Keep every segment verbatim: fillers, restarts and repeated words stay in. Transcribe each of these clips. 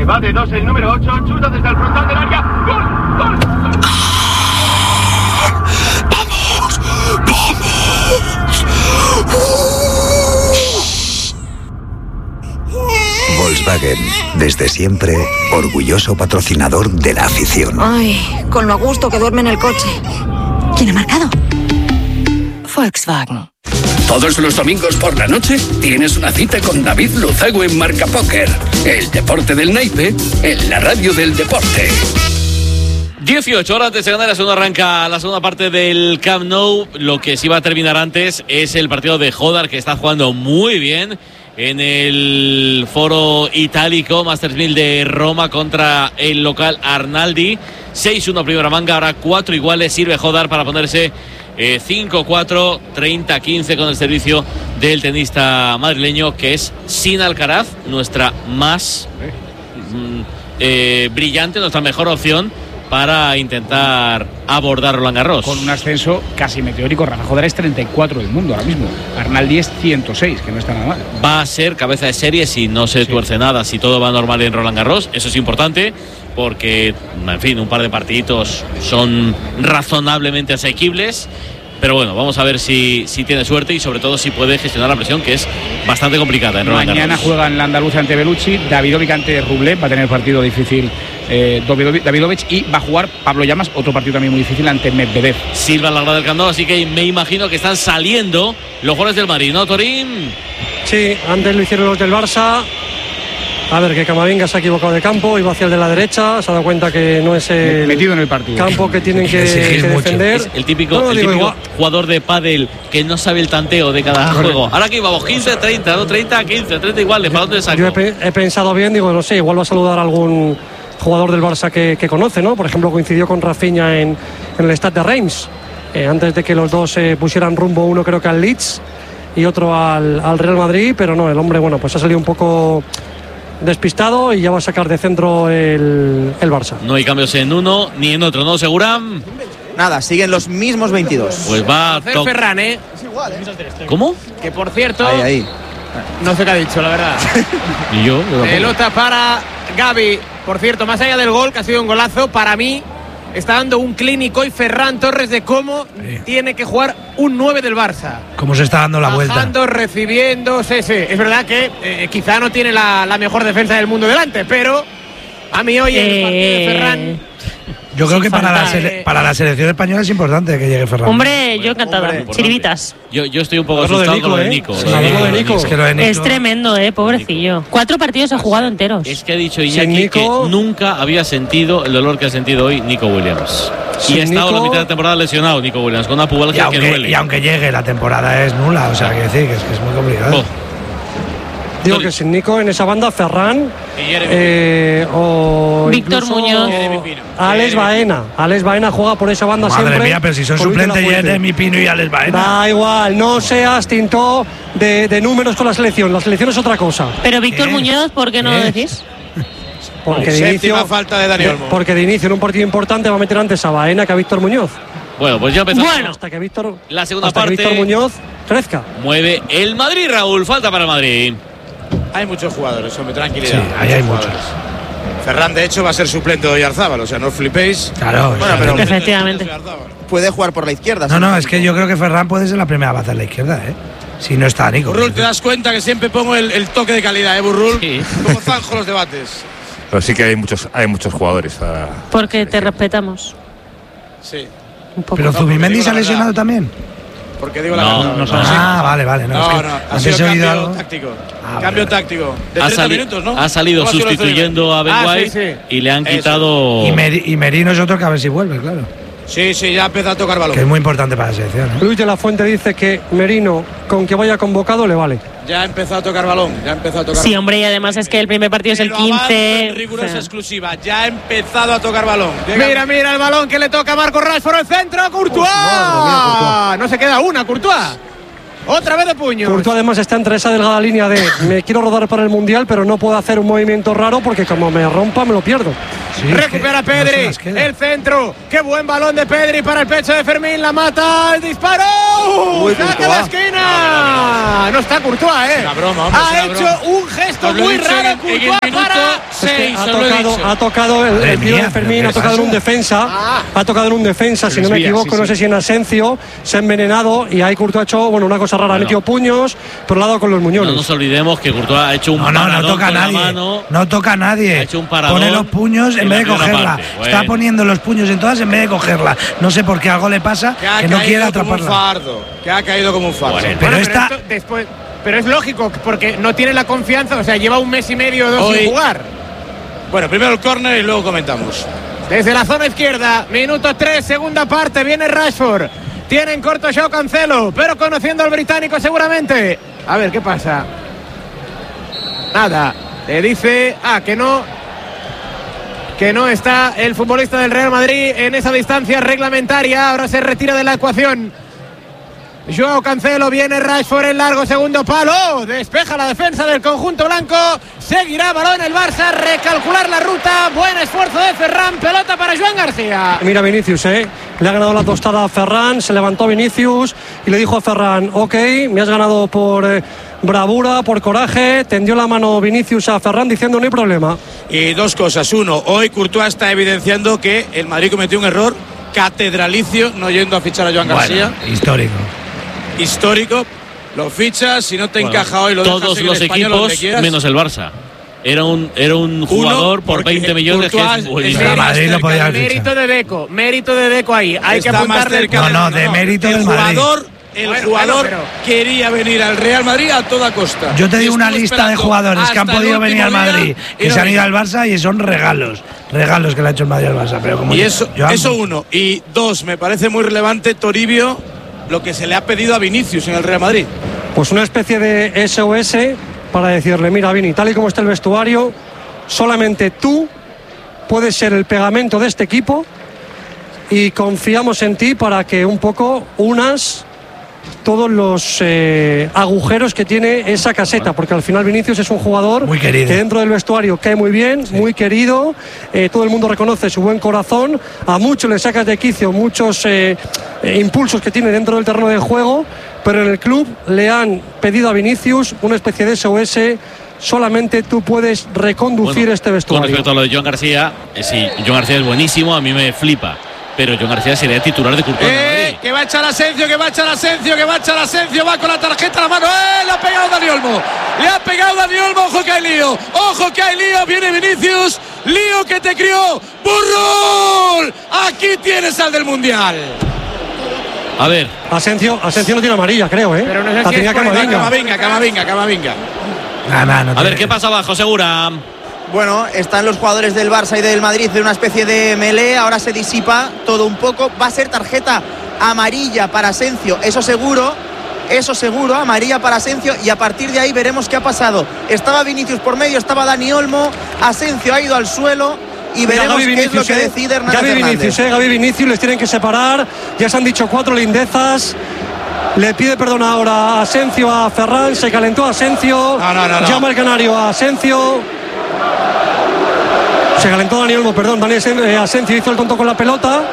Se va de dos el número ocho, chuta desde el frontal del área. ¡Gol! ¡Gol! ¡Gol! ¡Vamos! ¡Vamos! Volkswagen, desde siempre, orgulloso patrocinador de la afición. Ay, con lo a gusto que duerme en el coche. ¿Quién ha marcado? Volkswagen. Todos los domingos por la noche tienes una cita con David Luzago en Marca Póker. El deporte del naipe en la radio del deporte. dieciocho horas de segunda, la segunda arranca la segunda parte del Camp Nou. Lo que sí va a terminar antes es el partido de Hodar, que está jugando muy bien en el foro itálico Masters mil de Roma contra el local Arnaldi. seis uno primera manga, ahora cuatro iguales. Sirve Hodar para ponerse eh, cinco cuatro, treinta quince con el servicio del tenista madrileño, que es sin Alcaraz, nuestra más mm, eh, brillante, nuestra mejor opción para intentar abordar Roland Garros. Con un ascenso casi meteórico. Rafa Hodar es treinta y cuatro del mundo ahora mismo. Arnaldi es ciento seis, que no está nada mal. Va a ser cabeza de serie si no se sí. tuerce nada, si todo va normal en Roland Garros. Eso es importante porque, en fin, un par de partiditos son razonablemente asequibles. Pero bueno, vamos a ver si, si tiene suerte y sobre todo si puede gestionar la presión, que es bastante complicada en Roland Garros. Mañana juega en la Andaluza ante Bellucci, Davidovic ante Rublev, va a tener partido difícil eh, Davidovic, y va a jugar Pablo Llamas, otro partido también muy difícil ante Medvedev. Silva en la grada del Camp Nou, así que me imagino que están saliendo los jugadores del Madrid, ¿no, Torín? Sí, antes lo hicieron los del Barça. A ver, que Camavinga se ha equivocado de campo, iba hacia el de la derecha, se ha dado cuenta que no es el, metido en el partido. Campo que tienen que, que defender. Es el típico, no, el típico jugador de pádel que no sabe el tanteo de cada Correcto. juego. Ahora aquí vamos, quince treinta, no treinta quince, treinta iguales, ¿para dónde saco? Yo he, pe he pensado bien, digo, no sé, igual va a saludar a algún jugador del Barça que, que conoce, ¿no? Por ejemplo, coincidió con Rafinha en, en el Stade de Reims, eh, antes de que los dos se eh, pusieran rumbo, uno creo que al Leeds y otro al, al Real Madrid, pero no, el hombre, bueno, pues ha salido un poco despistado y ya va a sacar de centro el, el Barça. No hay cambios en uno ni en otro, ¿no, Segurán? Nada, siguen los mismos veintidós. Pues va a hacer Ferran, ¿eh? Es igual, ¿eh? ¿Cómo? Que por cierto, ahí, ahí. No sé qué ha dicho, la verdad. ¿Y yo? yo Pelota para Gavi. Por cierto, más allá del gol, que ha sido un golazo, para mí está dando un clínico y Ferran Torres de cómo sí. tiene que jugar un nueve del Barça. Cómo se está dando la vuelta. Bajando, recibiendo, sí, sí. Es verdad que eh, quizá no tiene la, la mejor defensa del mundo delante, pero a mí hoy eh... el partido de Ferran... Yo creo que para la, sele para la selección española es importante que llegue Ferran. Hombre, yo encantada. Chiribitas. Yo, yo estoy un poco asustado con lo de Nico. Sí, sí, lo de Nico. Es, que lo de Nico. Es tremendo, eh, pobrecillo. Cuatro partidos ha jugado enteros. Es que ha dicho Iñaki Nico... que nunca había sentido el dolor que ha sentido hoy Nico Williams. Y ha estado Nico... la mitad de temporada lesionado Nico Williams, con una pubalgia que duele. Y aunque llegue, la temporada es nula, o sea, que decir que es, que es muy complicado. Oh. Digo que sin Nico en esa banda, Ferran eh, o Víctor Muñoz, Alex Baena. Alex Baena juega por esa banda. Madre siempre. Madre mía, pero si son suplentes Jeremy Pino y Alex Baena. Da igual, no seas tintó de, de números con la selección. La selección es otra cosa. Pero Víctor Muñoz, ¿por qué no lo decís? Porque de, inicio, falta de, Dani Olmo. porque de inicio en un partido importante va a meter antes a Baena que a Víctor Muñoz. Bueno, pues ya empezamos. Bueno, hasta que Víctor, la segunda hasta parte. Que Víctor Muñoz crezca. Mueve el Madrid, Raúl. Falta para el Madrid. Hay muchos jugadores, hombre, tranquilidad. Sí, ahí hay muchos. Ferran, de hecho, va a ser suplente de Oyarzábal, o sea, no os flipéis. Claro, bueno, pero efectivamente. Puede jugar por la izquierda. No, no, es que yo creo que Ferran puede ser la primera base en la izquierda, ¿eh? Si no está Nico. Burrul, te das cuenta que siempre pongo el, el toque de calidad, ¿eh, Burrul? Sí. Como zanjo los debates. Pero sí que hay muchos, hay muchos jugadores. A... Porque te respetamos. Sí. Un poco. Pero Zubimendi se ha lesionado también. Porque digo la no, verdad. No, no, ah, vale, vale. No, no, es que no. Ha sido cambio algo. táctico. Ah, cambio vale. táctico. De ha, treinta sali minutos, ¿no? ha salido sustituyendo a Ben ah, White sí, sí. y le han Eso. quitado. Y, Mer y Merino es otro que a ver si vuelve, claro. Sí, sí, ya empieza a tocar balón. Que es muy importante para la selección, ¿eh? Luis de la Fuente dice que Merino, con que vaya convocado, le vale. Ya ha empezado a tocar balón. Ya ha empezado a tocar Sí, hombre, y además es que el primer partido es el quince. En rigurosa o sea. exclusiva. Ya ha empezado a tocar balón. Llega. Mira, mira el balón que le toca a Marco Rashford, el centro, Courtois. Oh, mía, Courtois. No se queda una, Courtois. Otra vez de puño. Courtois además está entre esa delgada línea de me quiero rodar para el Mundial, pero no puedo hacer un movimiento raro porque como me rompa me lo pierdo. Sí, Recupera Pedri, no el centro. Qué buen balón de Pedri para el pecho de Fermín. La mata, el disparo. Uy, ¡Saca la esquina! No está Courtois, ¿eh? Una broma, hombre, ha una hecho broma. un gesto muy raro en, Courtois en el minuto para seis, ha, os lo he tocado, dicho. ha tocado el, el tío de Fermín, ha tocado en un defensa, Ah. ha tocado en un defensa, si no me desvía, equivoco, sí, no sí. sé si en Asencio, se ha envenenado y ahí Courtois ha hecho, bueno, una cosa rara, ha Bueno. metido puños, pero lo ha dado con los No muñones. nos olvidemos que Courtois ha hecho un No, no, no paradón toca a con la nadie. mano. No toca a nadie. Ha hecho un paradón Pone los puños en en vez la de primera cogerla. parte. Está Bueno. poniendo los puños en todas en vez de cogerla. No sé por qué algo le pasa Que ha que no quiere caído como un atraparla. fardo. Que ha caído como un fardo. Bueno, Pero Bueno, esta. esto después, pero es lógico, porque no tiene la confianza, o sea, lleva un mes y medio o dos Hoy- sin jugar. Bueno, primero el córner y luego comentamos. Desde la zona izquierda, minuto tres, segunda parte, viene Rashford. Tiene en corto Joao Cancelo, pero conociendo al británico seguramente. A ver, ¿qué pasa? Nada, le dice, ah, que no, que no está el futbolista del Real Madrid en esa distancia reglamentaria, ahora se retira de la ecuación. Joao Cancelo, viene Rashford en largo, segundo palo, despeja la defensa del conjunto blanco, seguirá balón el Barça, recalcular la ruta, buen esfuerzo de Ferran, pelota para Joan García. Mira Vinicius, ¿eh? Le ha ganado la tostada a Ferran, se levantó Vinicius y le dijo a Ferran, ok, me has ganado por eh, bravura, por coraje, tendió la mano Vinicius a Ferran diciendo no hay problema. Y dos cosas. Uno, hoy Courtois está evidenciando que el Madrid cometió un error catedralicio no yendo a fichar a Joan García. Bueno, histórico. Histórico. Lo fichas, si no te Bueno, encaja hoy lo dejas todos en el los español donde equipos quieras. menos el Barça. Era un, era un jugador por porque veinte millones que Courtois es es buenísimo. el Madrid lo podía haber Mérito fichado. de Deco, mérito de Deco ahí, hay que Está más apuntarle el cerca No, del- no, de mérito el del Madrid. jugador, el Bueno, jugador bueno, quería venir al Real Madrid a toda costa. Yo te digo una Estuvo lista de esperando jugadores que han hasta el podido venir al último día Madrid, y que no se han ido vino. al Barça y son regalos. Regalos que le ha hecho el Madrid al Barça. Pero como Y yo- eso, yo amo. eso uno. Y dos, me parece muy relevante, Toribio, lo que se le ha pedido a Vinicius en el Real Madrid. Pues una especie de S O S para decirle, mira Vini, tal y como está el vestuario, solamente tú puedes ser el pegamento de este equipo y confiamos en ti para que un poco unas todos los eh, agujeros que tiene esa caseta, porque al final Vinicius es un jugador Muy querido. que dentro del vestuario cae muy bien, muy querido, eh, todo el mundo reconoce su buen corazón, a muchos le sacas de quicio muchos eh, eh, impulsos que tiene dentro del terreno de juego, pero en el club le han pedido a Vinicius una especie de S O S, solamente tú puedes reconducir Bueno, este Con vestuario. respecto a lo de Joan García, eh, sí, Joan García es buenísimo, a mí me flipa. Pero Joan García sería titular de Courtois en el Eh, Madrid. que va a echar Asencio, que va a echar Asencio, que va a echar Asencio, va con la tarjeta a la mano. ¡Eh! Le ha pegado Dani Olmo. Le ha pegado Dani Olmo. Ojo que hay lío. Ojo que hay lío. Viene Vinicius. Lío que te crió. ¡Burrul! Aquí tienes al del Mundial. A ver, Asencio, Asencio no tiene amarilla, creo, ¿eh? Pero no sé la si es tenía por el- Camavinga. Camavinga, Camavinga, Camavinga. Nah, nah, no a tiene- ver qué pasa abajo, Segura. Bueno, están los jugadores del Barça y del Madrid de una especie de melee, ahora se disipa todo un poco, va a ser tarjeta amarilla para Asencio, eso seguro, eso seguro, amarilla para Asencio y a partir de ahí veremos qué ha pasado. Estaba Vinicius por medio, estaba Dani Olmo, Asencio ha ido al suelo y Mira, veremos Gavi qué es lo Vinicius, que eh. decide Hernández Gavi Hernández. Vinicius, eh, Gavi Vinicius, les tienen que separar, ya se han dicho cuatro lindezas. Le pide perdón ahora a Asencio a Ferran, se calentó Asencio, No, no, no, no. llama el canario a Asencio. Se calentó Dani Olmo, perdón, Dani Asen- eh, Asencio hizo el tonto con la pelota.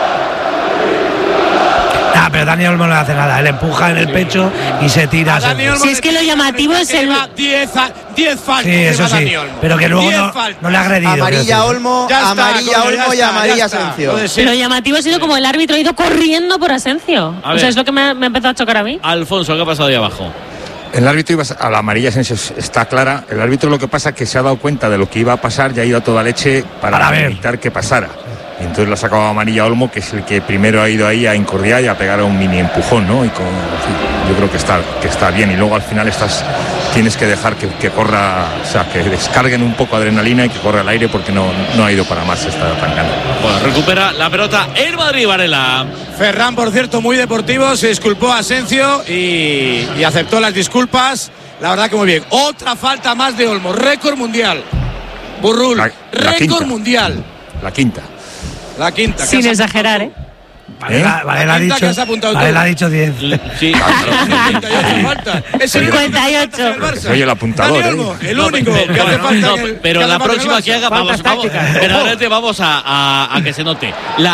Nah, pero Dani Olmo no le hace nada. Él empuja en el pecho y se tira. A Dani Olmo Si es que lo llamativo es el. diez faltas. Sí, eso sí. Pero que luego no, no le ha agredido. quiero Amarilla decir. Olmo, Ya está, amarilla coño, ya Olmo y está, amarilla ya está. Asencio. Lo de siempre. Lo llamativo ha sido como el árbitro ha ido corriendo por Asencio. A O ver. sea, es lo que me ha, me ha empezado a chocar a mí. Alfonso, ¿qué ha pasado ahí abajo? El árbitro iba a la amarilla está clara. El árbitro lo que pasa es que se ha dado cuenta de lo que iba a pasar y ha ido a toda leche para, Para ver. evitar que pasara. Y entonces lo ha sacado a amarilla Olmo, que es el que primero ha ido ahí a incordiar y a pegar un mini empujón, ¿no? Y con, sí, yo creo que está, que está bien. Y luego al final estás, tienes que dejar que, que corra, o sea, que descarguen un poco adrenalina y que corra al aire porque no, no ha ido para más, se está atacando. Bueno, recupera la pelota el Madrid, Varela. Ferran, por cierto, muy deportivo, se disculpó a Asencio y, y aceptó las disculpas. La verdad que muy bien. Otra falta más de Olmo, récord mundial. Burrul, La- la récord quinta. mundial. La quinta. La quinta. ¿qué Sin has exagerar, ¿eh? Varela, Varela ha La quinta dicho, que has apuntado tú. Varela ha dicho diez. Sí, cincuenta y ocho faltas. Es el único cincuenta y ocho. que hace el Barça. Soy el apuntador, Dani Olmo, ¿eh? el No, único pero- que hace no, falta. no, en el- pero que hace la falta en el próxima que Barça. haga, vamos, Faltas vamos, tácticas. pero Ojo. realmente vamos a, a- a que se note. La,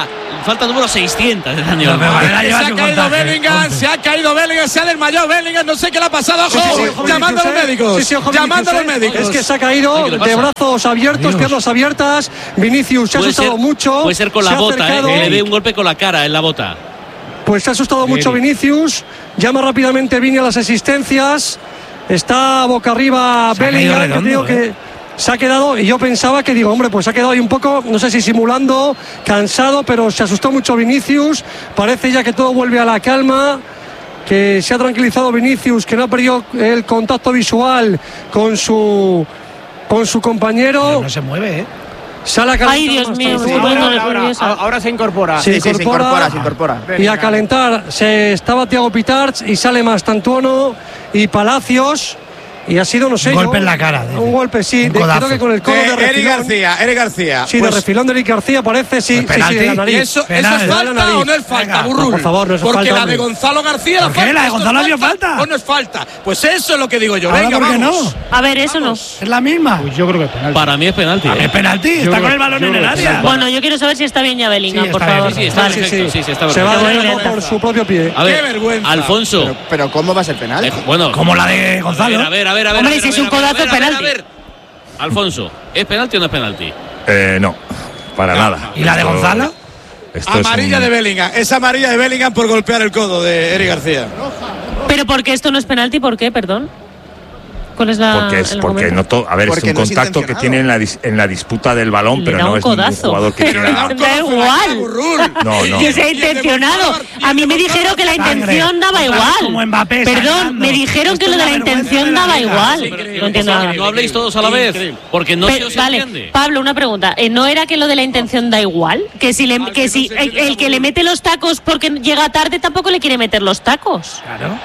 falta número seiscientos de Dani No, Olmo. se ha caído Bellingham, se ha caído Bellingham, se ha desmayado Bellingham, no sé qué le ha pasado, ojo, Sí, sí, sí, ojo, llamando a los Vinicius, ¿eh? médicos, Sí, sí, ojo, llamando a los Vinicius, ¿eh? médicos. Es que se ha caído ¿Qué le de pasa? brazos abiertos, Dios. piernas abiertas. Vinicius se ha Puede asustado ser- mucho. Puede ser con se la ha bota, eh, acercado. que le dé un golpe con la cara en la bota. Pues se ha asustado mucho Vinicius. Llama rápidamente Vini a las asistencias. Está boca arriba Se ha caído Bellingham, que redondo, digo que ¿eh? se ha quedado. Y yo pensaba que digo, hombre, pues se ha quedado ahí un poco, no sé si simulando, cansado, pero se asustó mucho Vinicius. Parece ya que todo vuelve a la calma. Que se ha tranquilizado Vinicius, que no ha perdido el contacto visual con su con su compañero. Pero no se mueve, ¿eh? Sale a calentar Ay, Dios más mío, tarde. me estoy poniendo Ahora, nerviosa. ahora, ahora se incorpora. Se Sí, sí, se incorpora, se incorpora. Y a calentar se estaba Thiago Pitarch y sale Mastantuono y Palacios. Y ha sido, no sé. Un golpe yo, en la cara, dice. Un golpe, sí. Un de- codazo. creo que con el codo de, De Eric refilón. García, Eric García. Sí, Pues, de refilón de Eric García parece, sí. Pues sí, sí, de la penalti. nariz. ¿y eso, ¿eso Penal, es de la falta nariz. o no es falta, Venga, Burrul? por favor, no es Porque falta, la hombre. de Gonzalo García la ¿Por qué? falta. ¿La de ¿Esto es Gonzalo García falta? ¿O no es falta? Pues eso es lo que digo yo. Ahora, Venga, ¿por qué vamos. no? A ver, eso no. Es la misma. Pues yo creo que es penalti. Para mí es penalti. Es ¿eh? penalti, está creo- con el balón yo en el creo que área. Bueno, yo quiero saber si está bien ya Bellingham, Sí, por está bien, favor. Sí, sí, está Vale. perfecto. Sí, sí, está Se va perfecto. a Qué dar vergüenza. por su propio pie. A ver, Qué vergüenza. Alfonso. Pero, pero ¿cómo va a ser penal? eh, bueno, Como la de a Gonzalo. ver, a ver, a ver, a ver. Hombre, a ver, si a es ver, un a ver, codazo, a ver, a ver, penalti. a ver. Alfonso, ¿es penalti o no es penalti? Eh, no, para nada. ¿Y la de Esto- Gonzalo? esto es Amarilla un- de Bellingham. Es amarilla de Bellingham por golpear el codo de Eric García. Pero ¿por qué esto no es penalti? ¿Por qué? Perdón. ¿Cuál es la Porque es el porque argumento? no todo, a ver, Porque es un no es contacto que intencionado. tiene en la, dis- en la disputa del balón, Le pero da no un es ningún codazo. jugador que Pero tiene da la- un Da igual. No, no. Que sea Y el de intencionado. Gonzalo- y el A mí de me Gonzalo dijeron que la Sangre. intención daba Como igual. Mbappé Perdón, sangrando. me dijeron Esto que lo es de la la vergüenza intención de la daba liga. igual. Sí, No entiendo nada. No habléis todos a la vez, porque no Pe- se os vale, entiende. Pablo, una pregunta. Eh, ¿No era que lo de la intención da igual? Que si, le, que si el, el que le mete los tacos porque llega tarde tampoco le quiere meter los tacos. Claro.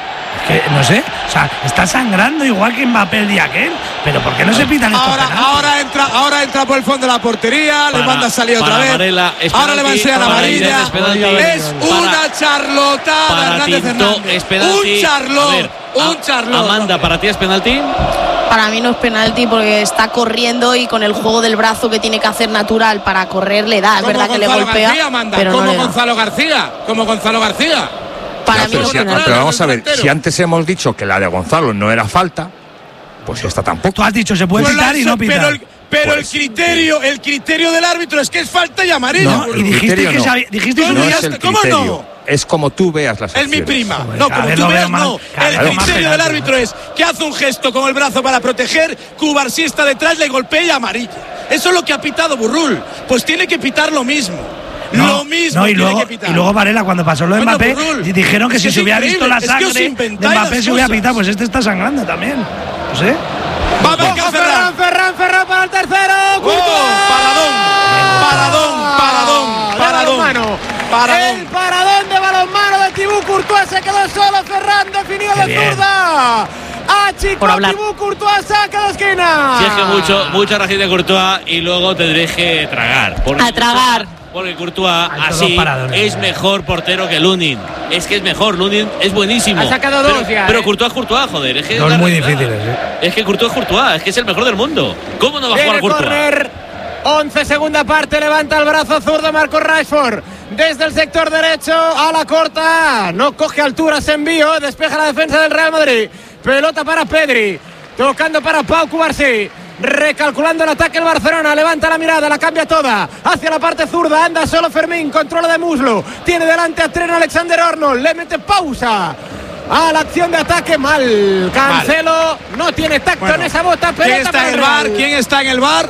Es que, no sé, o sea, está sangrando igual que Mbappé el día aquel. Pero ¿por qué no se pitan estos Ahora, penaltis? ahora entra, ahora entra por el fondo de la portería, le Para- manda a salir otra para vez. Varela es Ahora le va a penalti, enseñar para amarilla. Inés es penalti. Es Para- una charlotada, Para Hernández Tinto Hernández. es penalti. Un charlot, A ver, un a- charlot. Amanda, ¿para ti es penalti? Para mí no es penalti porque está corriendo y con el juego del brazo que tiene que hacer natural para correr le da. Es Como verdad que le Gonzalo golpea, García, Amanda, pero no como le da. Gonzalo García, como Gonzalo García. Para Ya, mí pero, no es si- penalti. pero vamos a ver, delantero. si antes hemos dicho que la de Gonzalo no era falta, pues esta tampoco. Tú has dicho, se puede Pues pitar la- y no pero pitar. el, pero Pues- el criterio, el criterio del árbitro es que es falta y amarilla. No, Burro. y dijiste criterio que no. sabi- dijiste No, un No ya día- es el está, ¿cómo criterio, no? es como tú veas las Es mi acciones. prima. Joder, No, cada como vez tú lo veas, veo más- no. cada El vez más criterio del penalti, árbitro es que hace un gesto con el brazo para proteger, Cubarsí está detrás, le golpea y amarilla. Eso es lo que ha pitado Burrul. Pues tiene que pitar lo mismo. No, lo mismo no, y tiene luego, que pitar. y luego Varela, cuando pasó lo de Bueno, Mbappé, Burrul, dijeron que es si que se es hubiera visto la increíble, es que os sangre de inventáis Mbappé las se hubiera cosas. pitado, pues este está sangrando también. No sé. Va Ferran, Ferran, Ferran, Ferran para el tercero. Courtois. Paradón, paradón, paradón, paradón. Balonmano. Paradón. El paradón de balonmano de Thibaut Courtois, se quedó solo. Ferran definió Qué de bien. zurda. Achicó Por hablar. Thibaut Courtois, saca de esquina. Si es que mucho, mucha ración de Courtois y luego tendréis que tragar. Porque A tragar. Porque Courtois Hay todos así paradones, es eh. mejor portero que Lunin. Es que es mejor, Lunin es buenísimo. Ha sacado pero, dos ya, Pero eh. Courtois es Courtois, joder. Es que Son la muy realidad. difíciles, ¿eh? Es que Courtois es Courtois, es que es el mejor del mundo. ¿Cómo no va a Viene jugar Courtois? córner. once segunda parte, levanta el brazo zurdo Marco Rashford. Desde el sector derecho a la corta. No coge altura, se envío. Despeja la defensa del Real Madrid. Pelota para Pedri. Tocando para Pau Cubarsí. Recalculando el ataque el Barcelona. Levanta la mirada, la cambia toda. Hacia la parte zurda. Anda solo Fermín. Controla de muslo. Tiene delante a Trent Alexander-Arnold. Le mete pausa a la acción de ataque. Mal. Cancelo no tiene tacto Bueno, en esa bota. ¿Quién Pelota está para en el el bar? Real. ¿Quién está en el bar?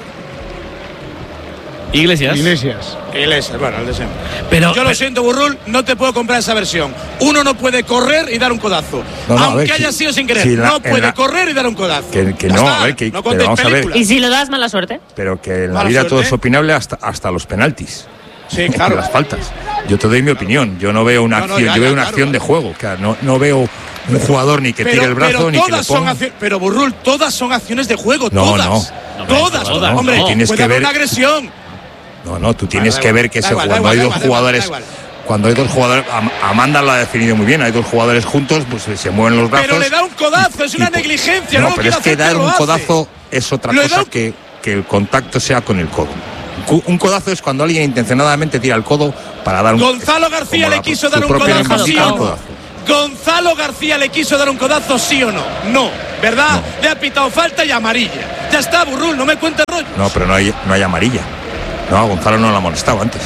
Iglesias. Iglesias. Iglesias, bueno, el de siempre. Pero, Yo lo pero- siento, Burrul, no te puedo comprar esa versión. Uno no puede correr y dar un codazo. No, no, a Aunque ver, haya si- sido sin querer. si la- no en puede la- correr y dar un codazo. Que- que Ya no, está, a ver, que- no pero contéis vamos a ver. películas. Y si lo das, mala suerte. Pero que en la Mala vida suerte. todo es opinable hasta, hasta los penaltis. Sí, claro. Las faltas. Yo te doy mi opinión. Yo no veo una No, no, acción, ya, yo veo ya, una claro, acción de claro. juego. Que no, no veo un jugador ni que Pero, tire el brazo pero ni que le todas son ponga. acciones. Pero Burrul, todas son acciones de juego. No, todas. no. No, Todas. todas, no. Hombre, Tienes puede que haber ver- una agresión. No, no, tú tienes da que igual, ver que da ese, igual, da cuando hay igual, dos da igual, jugadores, da igual. cuando hay dos jugadores, Am- Amanda lo ha definido muy bien, hay dos jugadores juntos, pues se mueven los brazos. Pero le da un codazo, es una y po- negligencia. No, lo pero quiere es que hacer, dar lo un hace. codazo es otra Le da cosa un- que, que el contacto sea con el codo. Un codazo es cuando alguien intencionadamente tira el codo para dar un. Gonzalo García le quiso dar un codazo, sí o no. Gonzalo García le quiso dar un codazo, sí o no. No, ¿verdad? No. Le ha pitado falta y amarilla. Ya está, Burrul, no me cuentes rollos. No, pero no hay, no hay amarilla. No, a Gonzalo no lo ha molestado antes.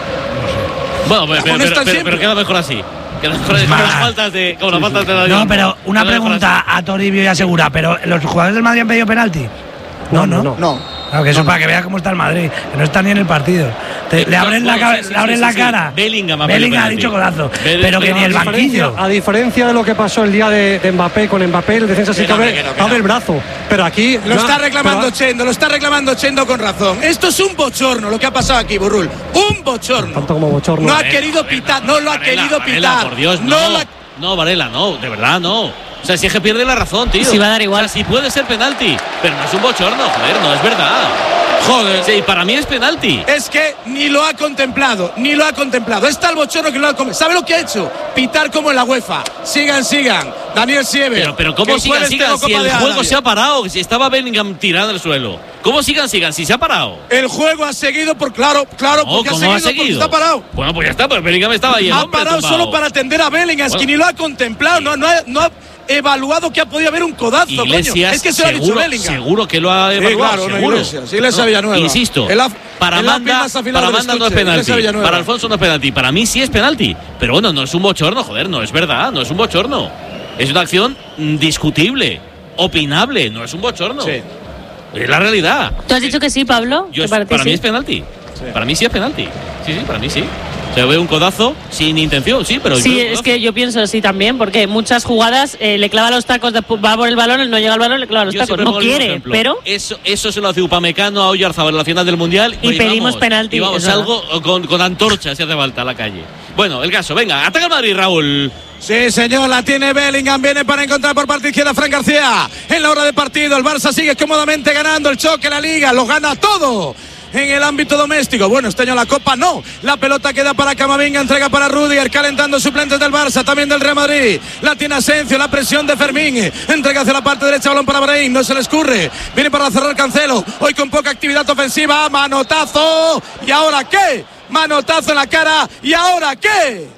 Bueno, pero, pero, pero, pero, pero queda mejor así. Queda mejor así con las faltas de, con las faltas de la. No, pero una queda pregunta a Toribio y a Segura. ¿Pero los jugadores del Madrid han pedido penalti? No, no, no. no. Claro, que eso no, para que vea cómo está el Madrid, que no está ni en el partido. Te, le abren la, bueno, sí, sí, le abren sí, la sí, cara. Sí. Bellingham, Bellingham ha dicho codazo. Bell, pero que ni el banquillo. A diferencia de lo que pasó el día de, de Mbappé con Mbappé, el defensa sí que abre, no, abre el brazo. Pero aquí. Lo ya, está reclamando pero, Chendo, lo está reclamando Chendo con razón. Esto es un bochorno lo que ha pasado aquí, Burrul. Un bochorno. Tanto como bochorno. No ha querido pitar, no lo ha querido pitar. Por Dios, no. No, Varela, no, de verdad no. O sea, si es que pierde la razón, tío. Si va a dar igual. O sea, si puede ser penalti, pero no es un bochorno, joder, no es verdad. Joder. Sí, para mí es penalti. Es que ni lo ha contemplado, ni lo ha contemplado. Es tal bochorno que no lo ha contemplado. ¿Sabe lo que ha hecho? Pitar como en la UEFA. Sigan, sigan. Daniel Siever. Pero, pero ¿cómo sigan, sigan? Si el juego se ha parado, si estaba Bellingham tirado en el suelo. ¿Cómo sigan, sigan? Si se ha parado. El juego ha seguido por claro, claro, no, porque ha seguido, ha seguido porque está parado. Bueno, pues ya está, pero Bellingham estaba ahí. Ha parado tumbado. Solo para atender a Bellingham, bueno. Es que ni lo ha contemplado, no, no ha, no ha evaluado que ha podido haber un codazo, Iglesias, coño. Es que se lo ha dicho Bellingham. Seguro que lo ha evaluado, sí, claro, seguro. No, Iglesias, Iglesias Villanueva. Insisto, el af, para Manda, para Manda no es penalti, para Alfonso no es penalti, para mí sí es penalti. Pero bueno, no es un bochorno, joder, no es verdad, no es un bochorno. Es una acción discutible, opinable, no es un bochorno. Sí. Es la realidad. ¿Tú has dicho que sí, Pablo? Yo, para para sí? mí es penalti. Sí. Para mí sí es penalti. Sí, sí, para mí sí. Se ve un codazo sin intención, sí, pero. Sí, es que yo pienso así también, porque muchas jugadas eh, le clava los tacos, va por el balón, él no llega al balón, le clava los yo tacos. No quiere, pero. Eso, eso se lo hace Upamecano a Oyarzabal en la final del Mundial. Y, y pedimos vamos, penalti. Y vamos, algo con, con antorcha si hace falta a la calle. Bueno, el caso, venga, ataca el Madrid, Raúl. Sí, señor, la tiene Bellingham, viene para encontrar por parte izquierda Fran García. En la hora de partido, el Barça sigue cómodamente ganando el choque, la Liga, lo gana todo. En el ámbito doméstico, bueno, este año la Copa no. La pelota queda para Camavinga, entrega para Rudiger, calentando suplentes del Barça, también del Real Madrid. La tiene Asensio, la presión de Fermín, entrega hacia la parte derecha, balón para Brahim, no se le escurre. Viene para cerrar Cancelo, hoy con poca actividad ofensiva, manotazo. ¿Y ahora qué? Manotazo en la cara, ¿y ahora qué?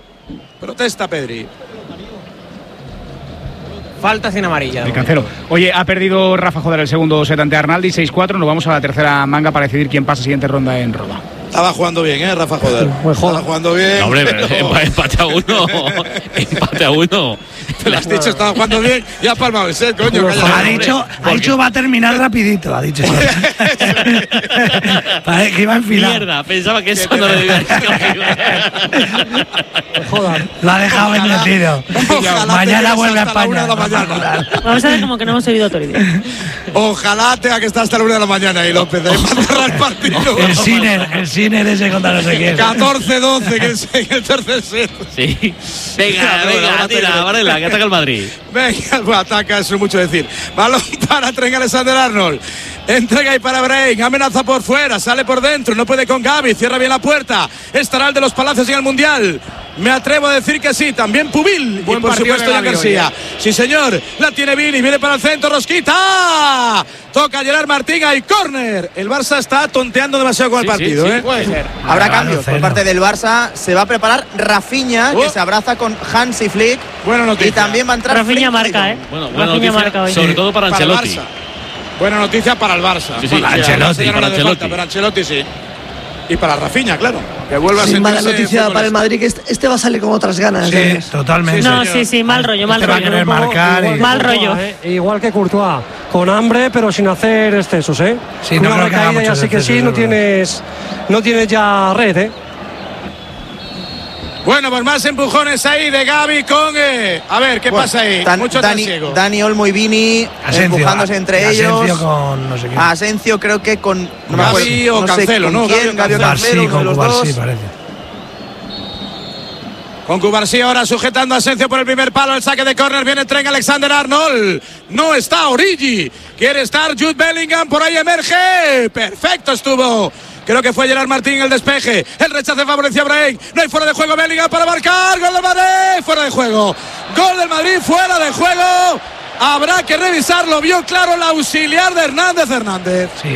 Protesta Pedri. Falta sin amarilla. El Cancelo. Oye, ha perdido Rafa Joder el segundo set ante Arnaldi, seis cuatro. Nos vamos a la tercera manga para decidir quién pasa siguiente ronda en Roda. Estaba jugando bien, ¿eh, Rafa Joder? Pues Estaba jugando bien. No, hombre, pero... empate a uno. Empate a uno. Te lo has dicho, estaba jugando bien. Ya palmado el set, coño. Ha dicho, ha dicho va a terminar rapidito, ha dicho. Parece que iba en final. Mierda, pensaba que eso no lo debía decir. Joder. Lo ha dejado bendecido. Mañana vuelve a España. Vamos a ver como que no hemos oído a Toribio. Ojalá tenga que estar hasta la una de la mañana y López, ahí para cerrar el partido. El Sinner, el Sinner ese contra no sé quién. catorce doce que es en el tercer set. Sí. Venga, venga, tira, Varela, que ataca el Madrid. Venga, pues ataca, eso es mucho decir. Balón para Trent Alexander-Arnold. Entrega ahí para Brain, amenaza por fuera, sale por dentro, no puede con Gavi, cierra bien la puerta. Estará el de los Palacios en el Mundial. Me atrevo a decir que sí, también Pubil. Buen y por supuesto Jan García. Hoy, ¿eh? Sí, señor, la tiene Vini, viene para el centro, Rosquita. Toca a Gerard Martín, hay córner. El Barça está tonteando demasiado con sí, el partido. Sí, sí, ¿eh? puede ser. Habrá ah, cambios por parte del Barça. Se va a preparar Rafinha, oh. que se abraza con Hansi Flick. Buena noticia. Y también va a entrar Rafinha marca, ¿eh? Bueno, buena Rafinha noticia, marca hoy. Sobre todo para Ancelotti. Para Buena noticia para el Barça. Sí, sí, para Ancelotti, no para Ancelotti. Falta, pero Ancelotti sí. Y para Rafinha, claro. Que vuelva sí, a mala noticia para el Madrid, que este, este va a salir con otras ganas. Sí, ¿eh? Totalmente. No, sí, sí, mal rollo, mal este rollo. Va a querer marcar igual, y... Mal Courtois, rollo. Eh, igual que Courtois, con hambre, pero sin hacer excesos, ¿eh? Sí, Una no creo que haga muchos y así que excesos, sí, no tienes, no tienes ya red, ¿eh? Bueno, pues más empujones ahí de Gavi con... Eh, a ver, ¿qué bueno, pasa ahí? Dan, Mucho Dani, Dani Olmo y Vini Asencio, empujándose entre Asencio ellos. Con no sé quién. Asencio creo que con... No Gavi acuerdo, o no Cancelo, sé, ¿no? Quién, Gavi o Cancelo, sí, uno de los Cubar, dos. Sí, parece. Con Cubarsí ahora sujetando a Asencio por el primer palo, el saque de córner, viene Trent Alexander-Arnold. No está Origi. Quiere estar Jude Bellingham, por ahí emerge. Perfecto estuvo. Creo que fue Gerard Martín el despeje. El rechace favoreció a Brahim. No hay fuera de juego Bellingham para marcar. Gol del Madrid. Fuera de juego. Gol del Madrid fuera de juego. Habrá que revisarlo. Vio claro el auxiliar de Hernández Hernández. Sí.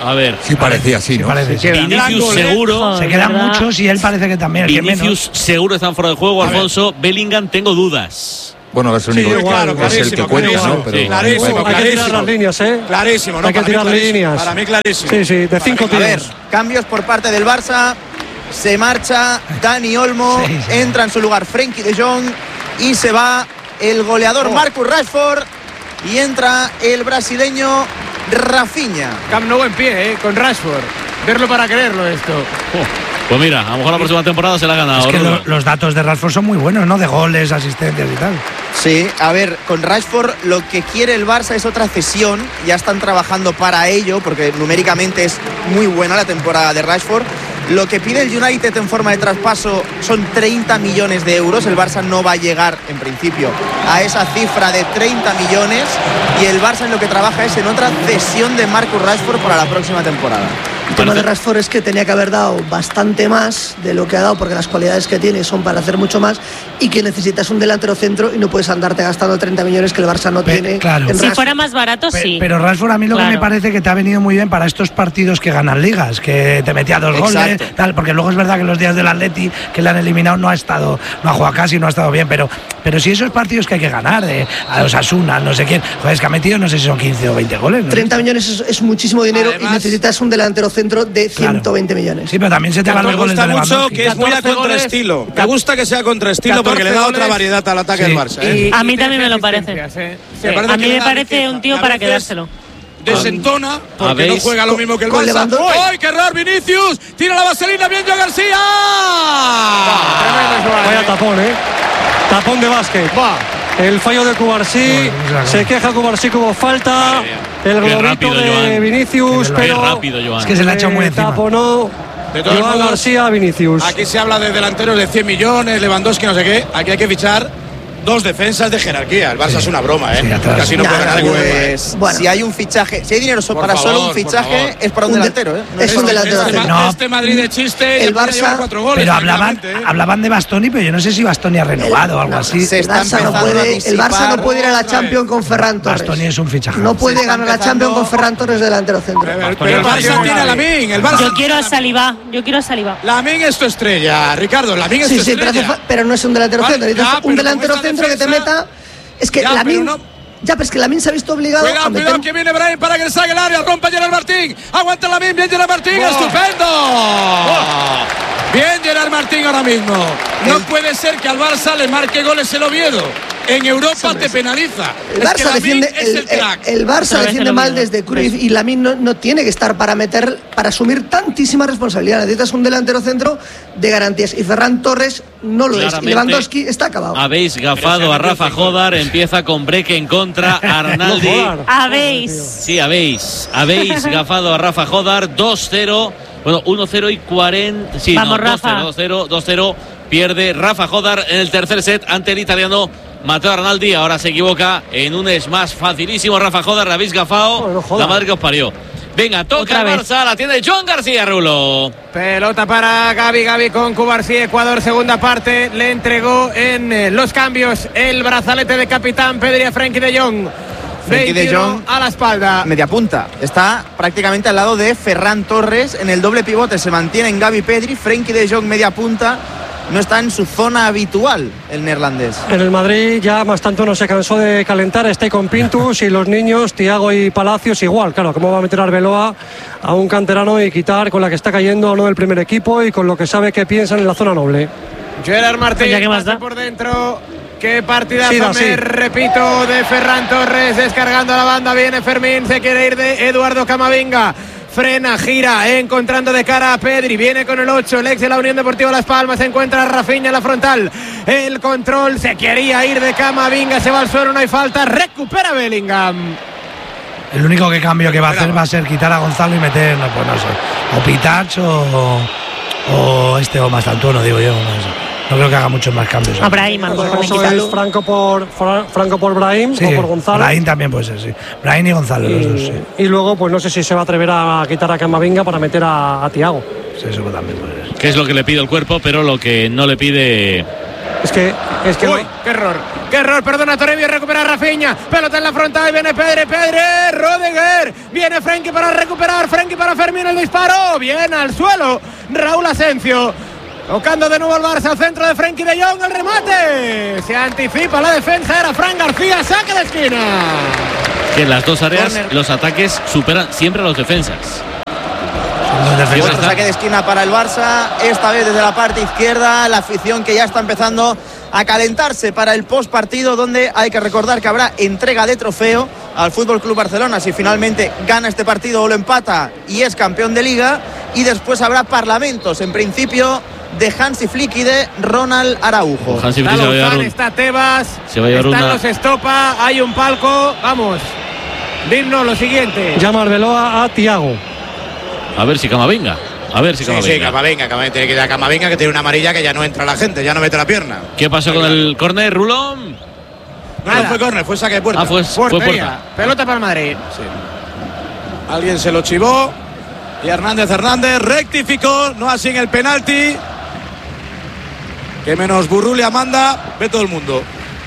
A ver. Sí parecía así, ¿no? Parece, sí. Vinicius seguro. Se quedan ¿verdad? muchos y él parece que también. Vinicius seguro están fuera de juego. A ver. Alfonso, Bellingham, tengo dudas. Bueno, es el Sí, único igual, que es el que clarísimo, cuenta, clarísimo. ¿no? Pero Sí. Uh, Clarísimo, hay que tirar clarísimo. las líneas, ¿eh? Clarísimo, ¿no? Hay que Para mí tirar clarísimo. líneas. Para mí clarísimo. Sí, sí, de Para cinco mí tiros. A ver, cambios por parte del Barça. Se marcha Dani Olmo, Sí, sí. entra en su lugar Frenkie de Jong y se va el goleador Marcus Rashford y entra el brasileño Rafinha. Camp Nou en pie, ¿eh? Con Rashford. Verlo para creerlo esto. Pues mira, a lo mejor la próxima temporada se la ha ganado. Es que Rulo. lo- los datos de Rashford son muy buenos, ¿no? De goles, asistencias y tal. Sí, a ver, con Rashford lo que quiere el Barça es otra cesión. Ya están trabajando para ello porque numéricamente es muy buena la temporada de Rashford. Lo que pide el United en forma de traspaso son treinta millones de euros. El Barça no va a llegar, en principio, a esa cifra de treinta millones. Y el Barça en lo que trabaja es en otra cesión de Marcus Rashford para la próxima temporada. El tema de Rashford es que tenía que haber dado bastante más de lo que ha dado, porque las cualidades que tiene son para hacer mucho más, y que necesitas un delantero centro y no puedes andarte gastando treinta millones que el Barça no Pe- tiene. claro. en Si Rashford. fuera más barato, Pe- sí. Pero Rashford a mí lo Claro. que me parece que te ha venido muy bien para estos partidos que ganan ligas, que te metía dos Exacto. goles, tal, porque luego es verdad que los días del Atleti que le han eliminado no ha estado, no ha jugado casi, no ha estado bien, pero pero si esos partidos que hay que ganar, de a los Asuna, no sé quién, joder, es que ha metido no sé si son quince o veinte goles. ¿no? treinta millones es, es muchísimo dinero Además- y necesitas un delantero centro de Claro. ciento veinte millones. Sí, pero también se te van Me los goles de gusta mucho Lewandowski. que es muy a catorce contraestilo. goles. Me gusta que sea contraestilo porque le da catorce otra goles. variedad al ataque Sí. del Barça. ¿eh? Y- A y mí también me lo trece parece. asistencias, ¿eh? Me Sí. parece A que mí le me da parece riqueza. un tío A para veces quedárselo. Desentona porque no ¿Habéis- juega lo mismo que el con Barça. Lewandowski? ¡Ay, qué raro Vinicius! Tira la vaselina, bien Joe García. Tremendo Joan, Vaya ¿eh? tapón, ¿eh? Tapón de básquet. El fallo de Cubarsí. Bueno, Se queja Cubarsí que hubo falta. El globito rápido, de Joan. Vinicius, Qué pero. rápido, Joan. Es que se le ha echado muy eh, encima. taponó De todos Joan modos, García a Vinicius. Aquí se habla de delanteros de cien millones, Lewandowski, no sé qué. Aquí hay que fichar dos defensas de jerarquía. El Barça Sí. es una broma, ¿eh? Sí, atrás. Casi no Ya, puede ganar pues, ningún Europa, ¿eh? Pues si hay un fichaje, si hay dinero so- Por para favor, solo un por fichaje, favor. es para un Un de- delantero, ¿eh? No es un delantero Este, centro. No. este Madrid de chiste El ya podía llevar Barça- cuatro goles. Pero hablaban, tranquilamente, ¿eh? hablaban de Bastoni, pero yo no sé si Bastoni ha renovado o algo así. Se El está Barça, no empezando a puede, el Barça disipar no puede ir a la otra Champions vez. con Ferran Torres. Bastoni es un fichaje. No puede Se está ganar la empezando- Champions con Ferran Torres delantero centro. Pero, pero el Barça tiene a Lamín. El Barça Yo quiero a tiene Saliba. Yo quiero a Saliba. Lamín es tu estrella, Ricardo. Lamín es Sí, tu sí, pero, hace estrella. fa- pero no es un delantero Vale, centro. Necesitas ya, un pero delantero con esta centro que te defensa- meta. Es que Ya, Lamine. pero no- Ya, pero es que Lamine se ha visto obligado Cuidado, a meter. cuidado, que viene Brahim para que le salga el área. Rompe Gerard Martín. Aguanta Lamín. Bien Gerard Martín. Oh. ¡Estupendo! Bien Gerard Martín ahora mismo. No puede ser que al Barça le marque goles el Oviedo. En Europa te penaliza. El Es que Barça Lamín defiende, es el, el crack. el- el Barça Otra vez defiende el mal Oviedo. desde Cruyff y Lamine no, no tiene que estar para meter, para asumir tantísima responsabilidad. Necesitas un delantero centro de garantías y Ferran Torres no lo es. Y Claramente, Lewandowski está acabado. Habéis gafado a Rafa Jodar, empieza con break en contra, Arnaldi. Habéis. Sí, habéis. Habéis gafado a Rafa Jodar, dos cero. Bueno, uno cero y cuarenta. Sí, Vamos, no, Rafa. dos cero, dos cero. Pierde Rafa Jodar en el tercer set ante el italiano Matteo Arnaldi. Ahora se equivoca en un smash facilísimo. Rafa Jodar, la habéis gafado. Joder, no jodas. La madre que os parió. Venga, toca Otra el vez. Barça, la tiene Joan García, Rulo. Pelota para Gavi, Gavi con Cubarsí, Ecuador, segunda parte. Le entregó en eh, los cambios el brazalete de capitán Pedri a Frenkie de Jong. Frenkie de veintiuno Jong a la espalda. media punta. Está prácticamente al lado de Ferran Torres. En el doble pivote se mantienen Gavi Pedri. Frenkie de Jong media punta. No está en su zona habitual el neerlandés. En el Madrid ya más tanto no se cansó de calentar, está ahí con Pintus y los niños, Thiago y Palacios igual. Claro, cómo va a meter a Arbeloa a un canterano y quitar con la que está cayendo a uno del primer equipo y con lo que sabe que piensan en la zona noble. Gerard Martín, Ya, ¿qué más pase da? por dentro. Qué partidazo, Sí, da, me sí. repito, de Ferran Torres, descargando la banda, viene Fermín, se quiere ir de Eduardo Camavinga. Frena, gira, encontrando de cara a Pedri, viene con el ocho, el ex de la Unión Deportiva Las Palmas, se encuentra Rafinha en la frontal, el control, se quería ir de Camavinga, se va al suelo, no hay falta, recupera Bellingham. El único que cambio que va a hacer va a ser quitar a Gonzalo y meter, no, pues no sé, o Pitach o, o este o Mastantuono, digo yo. No sé. No creo que haga muchos más cambios. A Brahim, a lo Pues mejor. eso es Franco por, Fra- Franco por Brahim Sí, o por Gonzalo. Brahim también puede ser, sí. Brahim y Gonzalo, los dos, sí. Y, y luego, pues no sé si se va a atrever a quitar a Camavinga para meter a, a Thiago. Sí, eso también puede ser. Que es lo que le pide el cuerpo, pero lo que no le pide. Es que. Es que Uy, qué error, Qué error, perdona Toribio, recupera a Rafinha. Pelota en la frontal, viene Pedri, Pedri, Rudiger. Viene Frenkie para recuperar, Frenkie para Fermín, el disparo. Bien al suelo, Raúl Asensio. Tocando de nuevo el Barça, al centro de Frenkie de Jong, el remate. Se anticipa la defensa, era Fran García, saque de esquina. En las dos áreas Corner. los ataques superan siempre a los defensas. Y otro saque de esquina para el Barça, esta vez desde la parte izquierda, la afición que ya está empezando a calentarse para el post partido, donde hay que recordar que habrá entrega de trofeo al F C Barcelona si finalmente gana este partido o lo empata y es campeón de Liga, y después habrá parlamentos, en principio de Hansi Flick y de Ronald Araujo. Hansi Flick Está se va a llevar Lozán, un- está Tebas, se va a llevar están una- los Estopa, hay un palco, vamos. Dinos lo siguiente. Llama Arbeloa a Thiago. A ver si Camavinga. A ver si Sí, Camavinga. sí, Camavinga, Camavinga tiene que ir a Camavinga, que tiene una amarilla que ya no entra la gente, ya no mete la pierna. ¿Qué pasó con el córner, Rulón? No, no fue córner, fue saque de puerta. Ah, fue, fue Portería. puerta. Pelota para el Madrid. Alguien se lo chivó y Hernández Hernández rectificó, no así en el penalti. Que menos Burrulia manda, ve todo el mundo.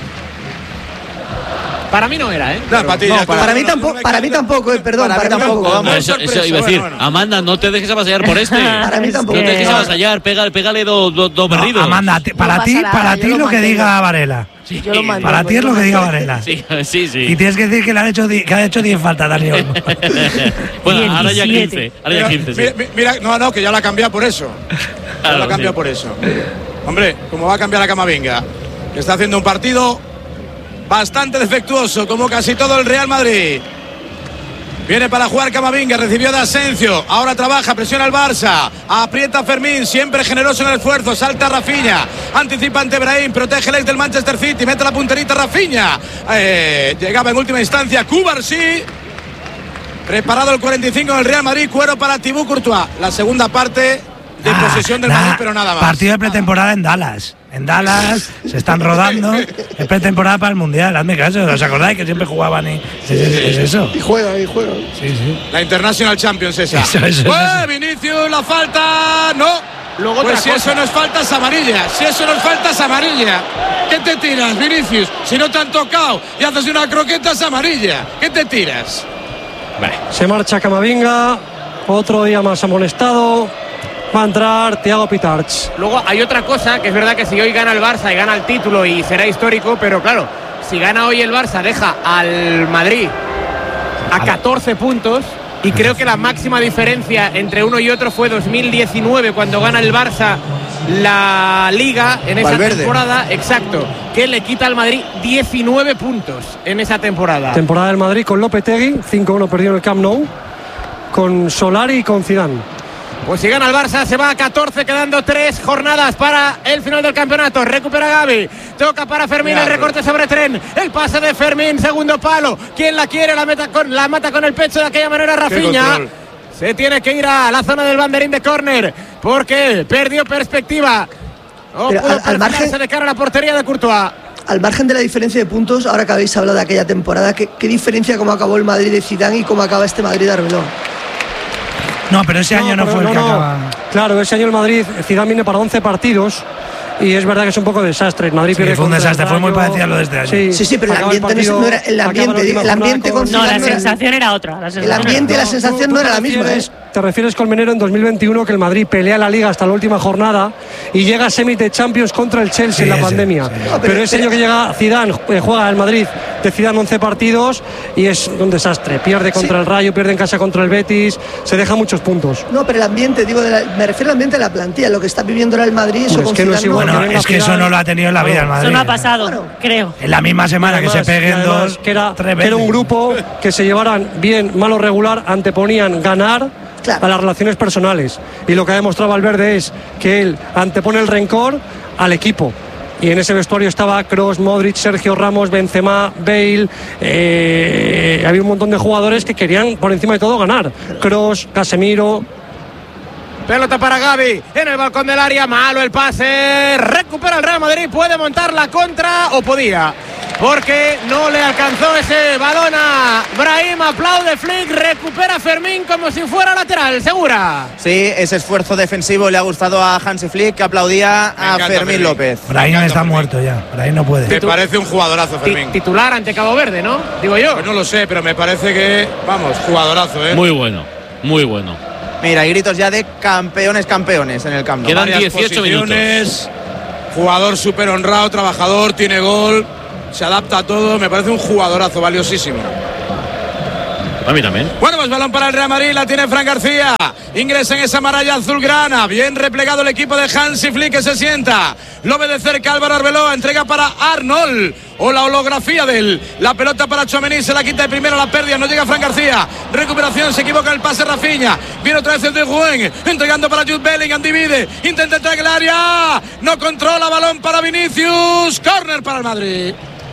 Para mí no era, ¿eh? No, para, ti, No, ya, para, tú- mí no, tampoco, no me para mí calles. tampoco, eh, perdón, Para para, mí mí tampoco, tampoco. vamos. No, eso, eso iba a decir. Bueno, bueno. Amanda, no te dejes avasallar por este. Para mí tampoco. No te dejes que- avasallar, pégale, pégale dos do, do No, berridos. Amanda, ti- para No ti, pasa nada, para yo ti lo lo que mantengo. diga Varela. Yo lo mantengo, Para ti yo es lo que diga mantengo. Varela. Sí, sí, Y sí. tienes que decir que le han hecho di- que ha hecho diez faltas, Dani Olmo. Bueno, ahora ya diecisiete. quince. Ahora ya Mira, quince, sí. mira, mira, no, no, que ya la ha cambiado por eso. Ya Claro, la ha cambiado sí. por eso. Hombre, como va a cambiar a Camavinga, que está haciendo un partido bastante defectuoso, como casi todo el Real Madrid. Viene para jugar Camavinga, recibió de Asensio, ahora trabaja, presiona el Barça, aprieta Fermín, siempre generoso en el esfuerzo, salta Rafinha, anticipa ante Brahim, protege el ex del Manchester City, mete la punterita Rafinha, eh, llegaba en última instancia Cubarsí, preparado el cuarenta y cinco del Real Madrid, cuero para Thibaut Courtois, la segunda parte de Ah, posesión del nada, Madrid, pero nada más. Partido de pretemporada en Dallas. En Dallas se están rodando. Es pretemporada para el Mundial. Hazme caso. ¿Os acordáis que siempre jugaban? Y, es, es- es eso. Y juega, y juega. Sí, sí. La International Champions esa. Eso, eso, ¡Pues, eso. Vinicius, la falta! ¡No! Luego Pues otra si cosa. eso no es falta, es amarilla. Si eso no es falta, es amarilla. ¿Qué te tiras, Vinicius? Si no te han tocado y haces una croqueta, es amarilla. ¿Qué te tiras? Se marcha Camavinga. Otro día más amonestado. Va a entrar Thiago Pitarch. Luego hay otra cosa, que es verdad que si hoy gana el Barça y gana el título y será histórico, pero claro, si gana hoy el Barça deja al Madrid a catorce puntos, y creo que la máxima diferencia entre uno y otro fue dos mil diecinueve, cuando gana el Barça la Liga en esa Valverde. temporada, exacto, que le quita al Madrid diecinueve puntos en esa temporada. Temporada del Madrid con Lopetegui. cinco uno perdió en el Camp Nou. Con Solari y con Zidane. Pues si gana el Barça se va a catorce, quedando tres jornadas para el final del campeonato. Recupera Gavi, toca para Fermín, Mira, el recorte sobre Tren, el pase de Fermín, segundo palo. ¿Quién la quiere? La, meta con, la mata con el pecho de aquella manera Rafinha. control. Se tiene que ir a la zona del banderín de córner porque perdió perspectiva. No Pero pudo al- al perfilarse margen- de cara a la portería de Courtois. Al margen de la diferencia de puntos, ahora que habéis hablado de aquella temporada, ¿qué, qué diferencia cómo acabó el Madrid de Zidane y cómo acaba este Madrid de Arbeloa? No, pero ese año no, pero fue el que no. acaba. Claro, ese año el Madrid, Zidane viene para once partidos. Y es verdad que es un poco desastre. El Madrid Sí, pierde fue un contra el desastre, fue muy Rayo. parecido a lo de este año. Sí, sí, pero el acaba ambiente no es- partido- no era el acaba ambiente, la última el ambiente jornada con No, la Zidane no era- sensación era otra. La El sensación ambiente y la era- sensación Tú- no tú era la te misma, ¿eh? refieres- Te refieres, Colmenero, en dos mil veintiuno, que el Madrid pelea la Liga hasta la última jornada y llega a semis de Champions contra el Chelsea Sí, en la sí, pandemia. sí. No, pero, pero- ese año que llega Zidane, eh, juega el Madrid de Zidane once partidos y es un desastre. Pierde contra Sí. el Rayo, pierde en casa contra el Betis, se deja muchos puntos. No, pero el ambiente, digo, de la- me refiero al ambiente de la plantilla, lo que está viviendo ahora el Madrid, eso Hombre, con es que no es Zidane igual Bueno, venga es que eso Zidane. no lo ha tenido en la vida el Madrid. Eso no ha pasado, creo. En la misma semana que se Además- peguen además dos, que era, tres que era un veces. grupo que se llevaran bien, mal o regular, anteponían ganar Claro. a las relaciones personales. Y lo que ha demostrado Valverde es que él antepone el rencor al equipo. Y en ese vestuario estaba Kroos, Modric, Sergio Ramos, Benzema, Bale. eh, había un montón de jugadores que querían por encima de todo ganar. Kroos, Casemiro. Pelota para Gavi en el balcón del área, malo el pase, recupera el Real Madrid, puede montar la contra, o podía. porque no le alcanzó ese balón a Brahim. Aplaude Flick, recupera Fermín como si fuera lateral, Segura. Sí, ese esfuerzo defensivo le ha gustado a Hansi Flick, que aplaudía a Fermín, Fermín López. Brahim está Fermín. muerto ya, Brahim no puede. Me parece un jugadorazo, Fermín. Titular ante Cabo Verde, ¿no? Digo yo. Pues no lo sé, pero me parece que, vamos, jugadorazo, ¿eh? Muy bueno, muy bueno. Mira, hay gritos ya de campeones, campeones en el Camp Nou. Quedan dieciocho minutos. Jugador súper honrado, trabajador, tiene gol, se adapta a todo. Me parece un jugadorazo valiosísimo. A mí también. Bueno, pues balón para el Real Madrid, la tiene Fran García. Ingresa en esa maralla azulgrana. Bien replegado el equipo de Hansi Flick, que se sienta. Lo ve de cerca Álvaro Arbeloa. Entrega para Arnold. O la holografía de él. La pelota para Tchouaméni. Se la quita de primera, la pérdida. No llega Fran García. Recuperación. Se equivoca el pase Rafinha. Viene otra vez el de Juan. Entregando para Jude Bellingham. Divide. Intenta entrar en el área. No controla. Balón para Vinicius. Córner para el Madrid.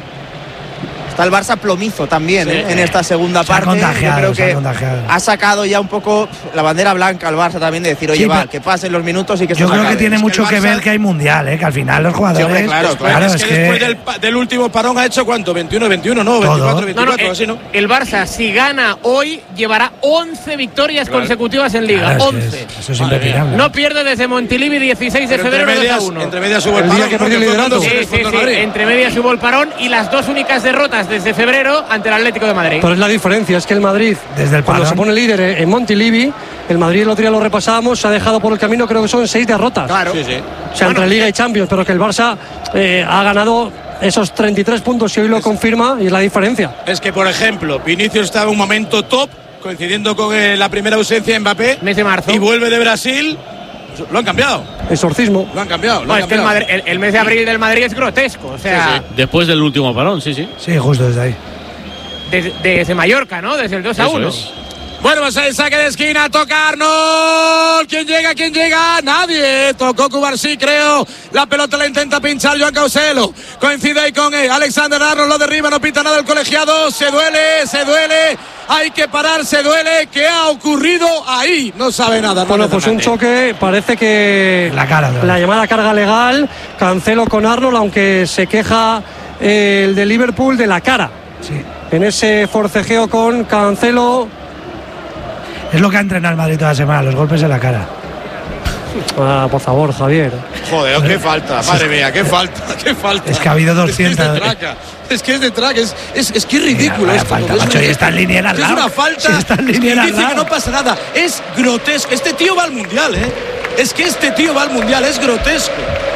Está el Barça plomizo también, sí, ¿eh? En esta segunda se parte. Yo creo que ha, ha sacado ya un poco la bandera blanca al Barça también de decir, oye, sí, va, que pasen los minutos y que yo se creo que acabe. tiene Es mucho que, que Barça... ver que hay mundial, ¿eh? Que al final los jugadores. Sí, hombre, claro, claro. claro, es, es que, que después del, del último parón ha hecho ¿cuánto? veintiuno, veintiuno, no, veinticuatro, veinticuatro, no, no, así, ¿no? El Barça, si gana hoy, llevará once victorias claro. consecutivas en Liga. Claro, once. Es que es, eso es impepinable. No pierde desde Montilivi dieciséis de febrero entre medias, dos a uno. Entre medias hubo el, el parón. Que perdió el liderato. Sí, sí, sí. Entre medias hubo el parón y las dos únicas derrotas desde febrero ante el Atlético de Madrid. Pero es la diferencia, es que el Madrid, desde el cuando se pone líder en Montilivi, el Madrid el otro día lo repasábamos, se ha dejado por el camino, creo que son seis derrotas. Claro. Sí, sí. O sea, bueno, entre Liga y Champions, pero que el Barça eh, ha ganado esos treinta y tres puntos y hoy lo confirma y es la diferencia. Es que, por ejemplo, Vinicius está en un momento top, coincidiendo con eh, la primera ausencia de Mbappé. Mes de marzo. Y vuelve de Brasil. Lo han cambiado. Exorcismo. Lo han cambiado. Lo no, han es cambiado. que el, Madrid, el, el mes de abril del Madrid es grotesco. O sea, sí, sí. Después del último parón, sí, sí. Sí, justo desde ahí. Desde, desde Mallorca, ¿no? Desde el dos a uno. Es. Bueno, pues el saque de esquina, toca Arnold. ¿Quién llega? ¿Quién llega? Nadie. Tocó Cubarsí, creo. La pelota la intenta pinchar Joan Causelo. Coincide ahí con eh, Alexander Arnold, lo derriba, no pita nada el colegiado. Se duele, se duele. Hay que parar, se duele. ¿Qué ha ocurrido ahí? No sabe nada. No bueno, pues un choque, parece que la, cara, la llamada carga legal, Cancelo con Arnold, aunque se queja eh, el de Liverpool de la cara. Sí. En ese forcejeo con Cancelo. Es lo que ha entrenado el Madrid toda la semana, los golpes en la cara. Ah, por favor, Javier. Joder, qué falta, madre mía, qué falta, qué falta. Es que ha habido doscientas. Es que es de traca, es que es, de traca, es, es, es que es ridículo. Mira, esto, falta, macho, y está en línea al lado. Es una falta. Si está en línea al dice lado. que no pasa nada. Es grotesco. Este tío va al mundial, ¿eh? Es que este tío va al mundial, es grotesco.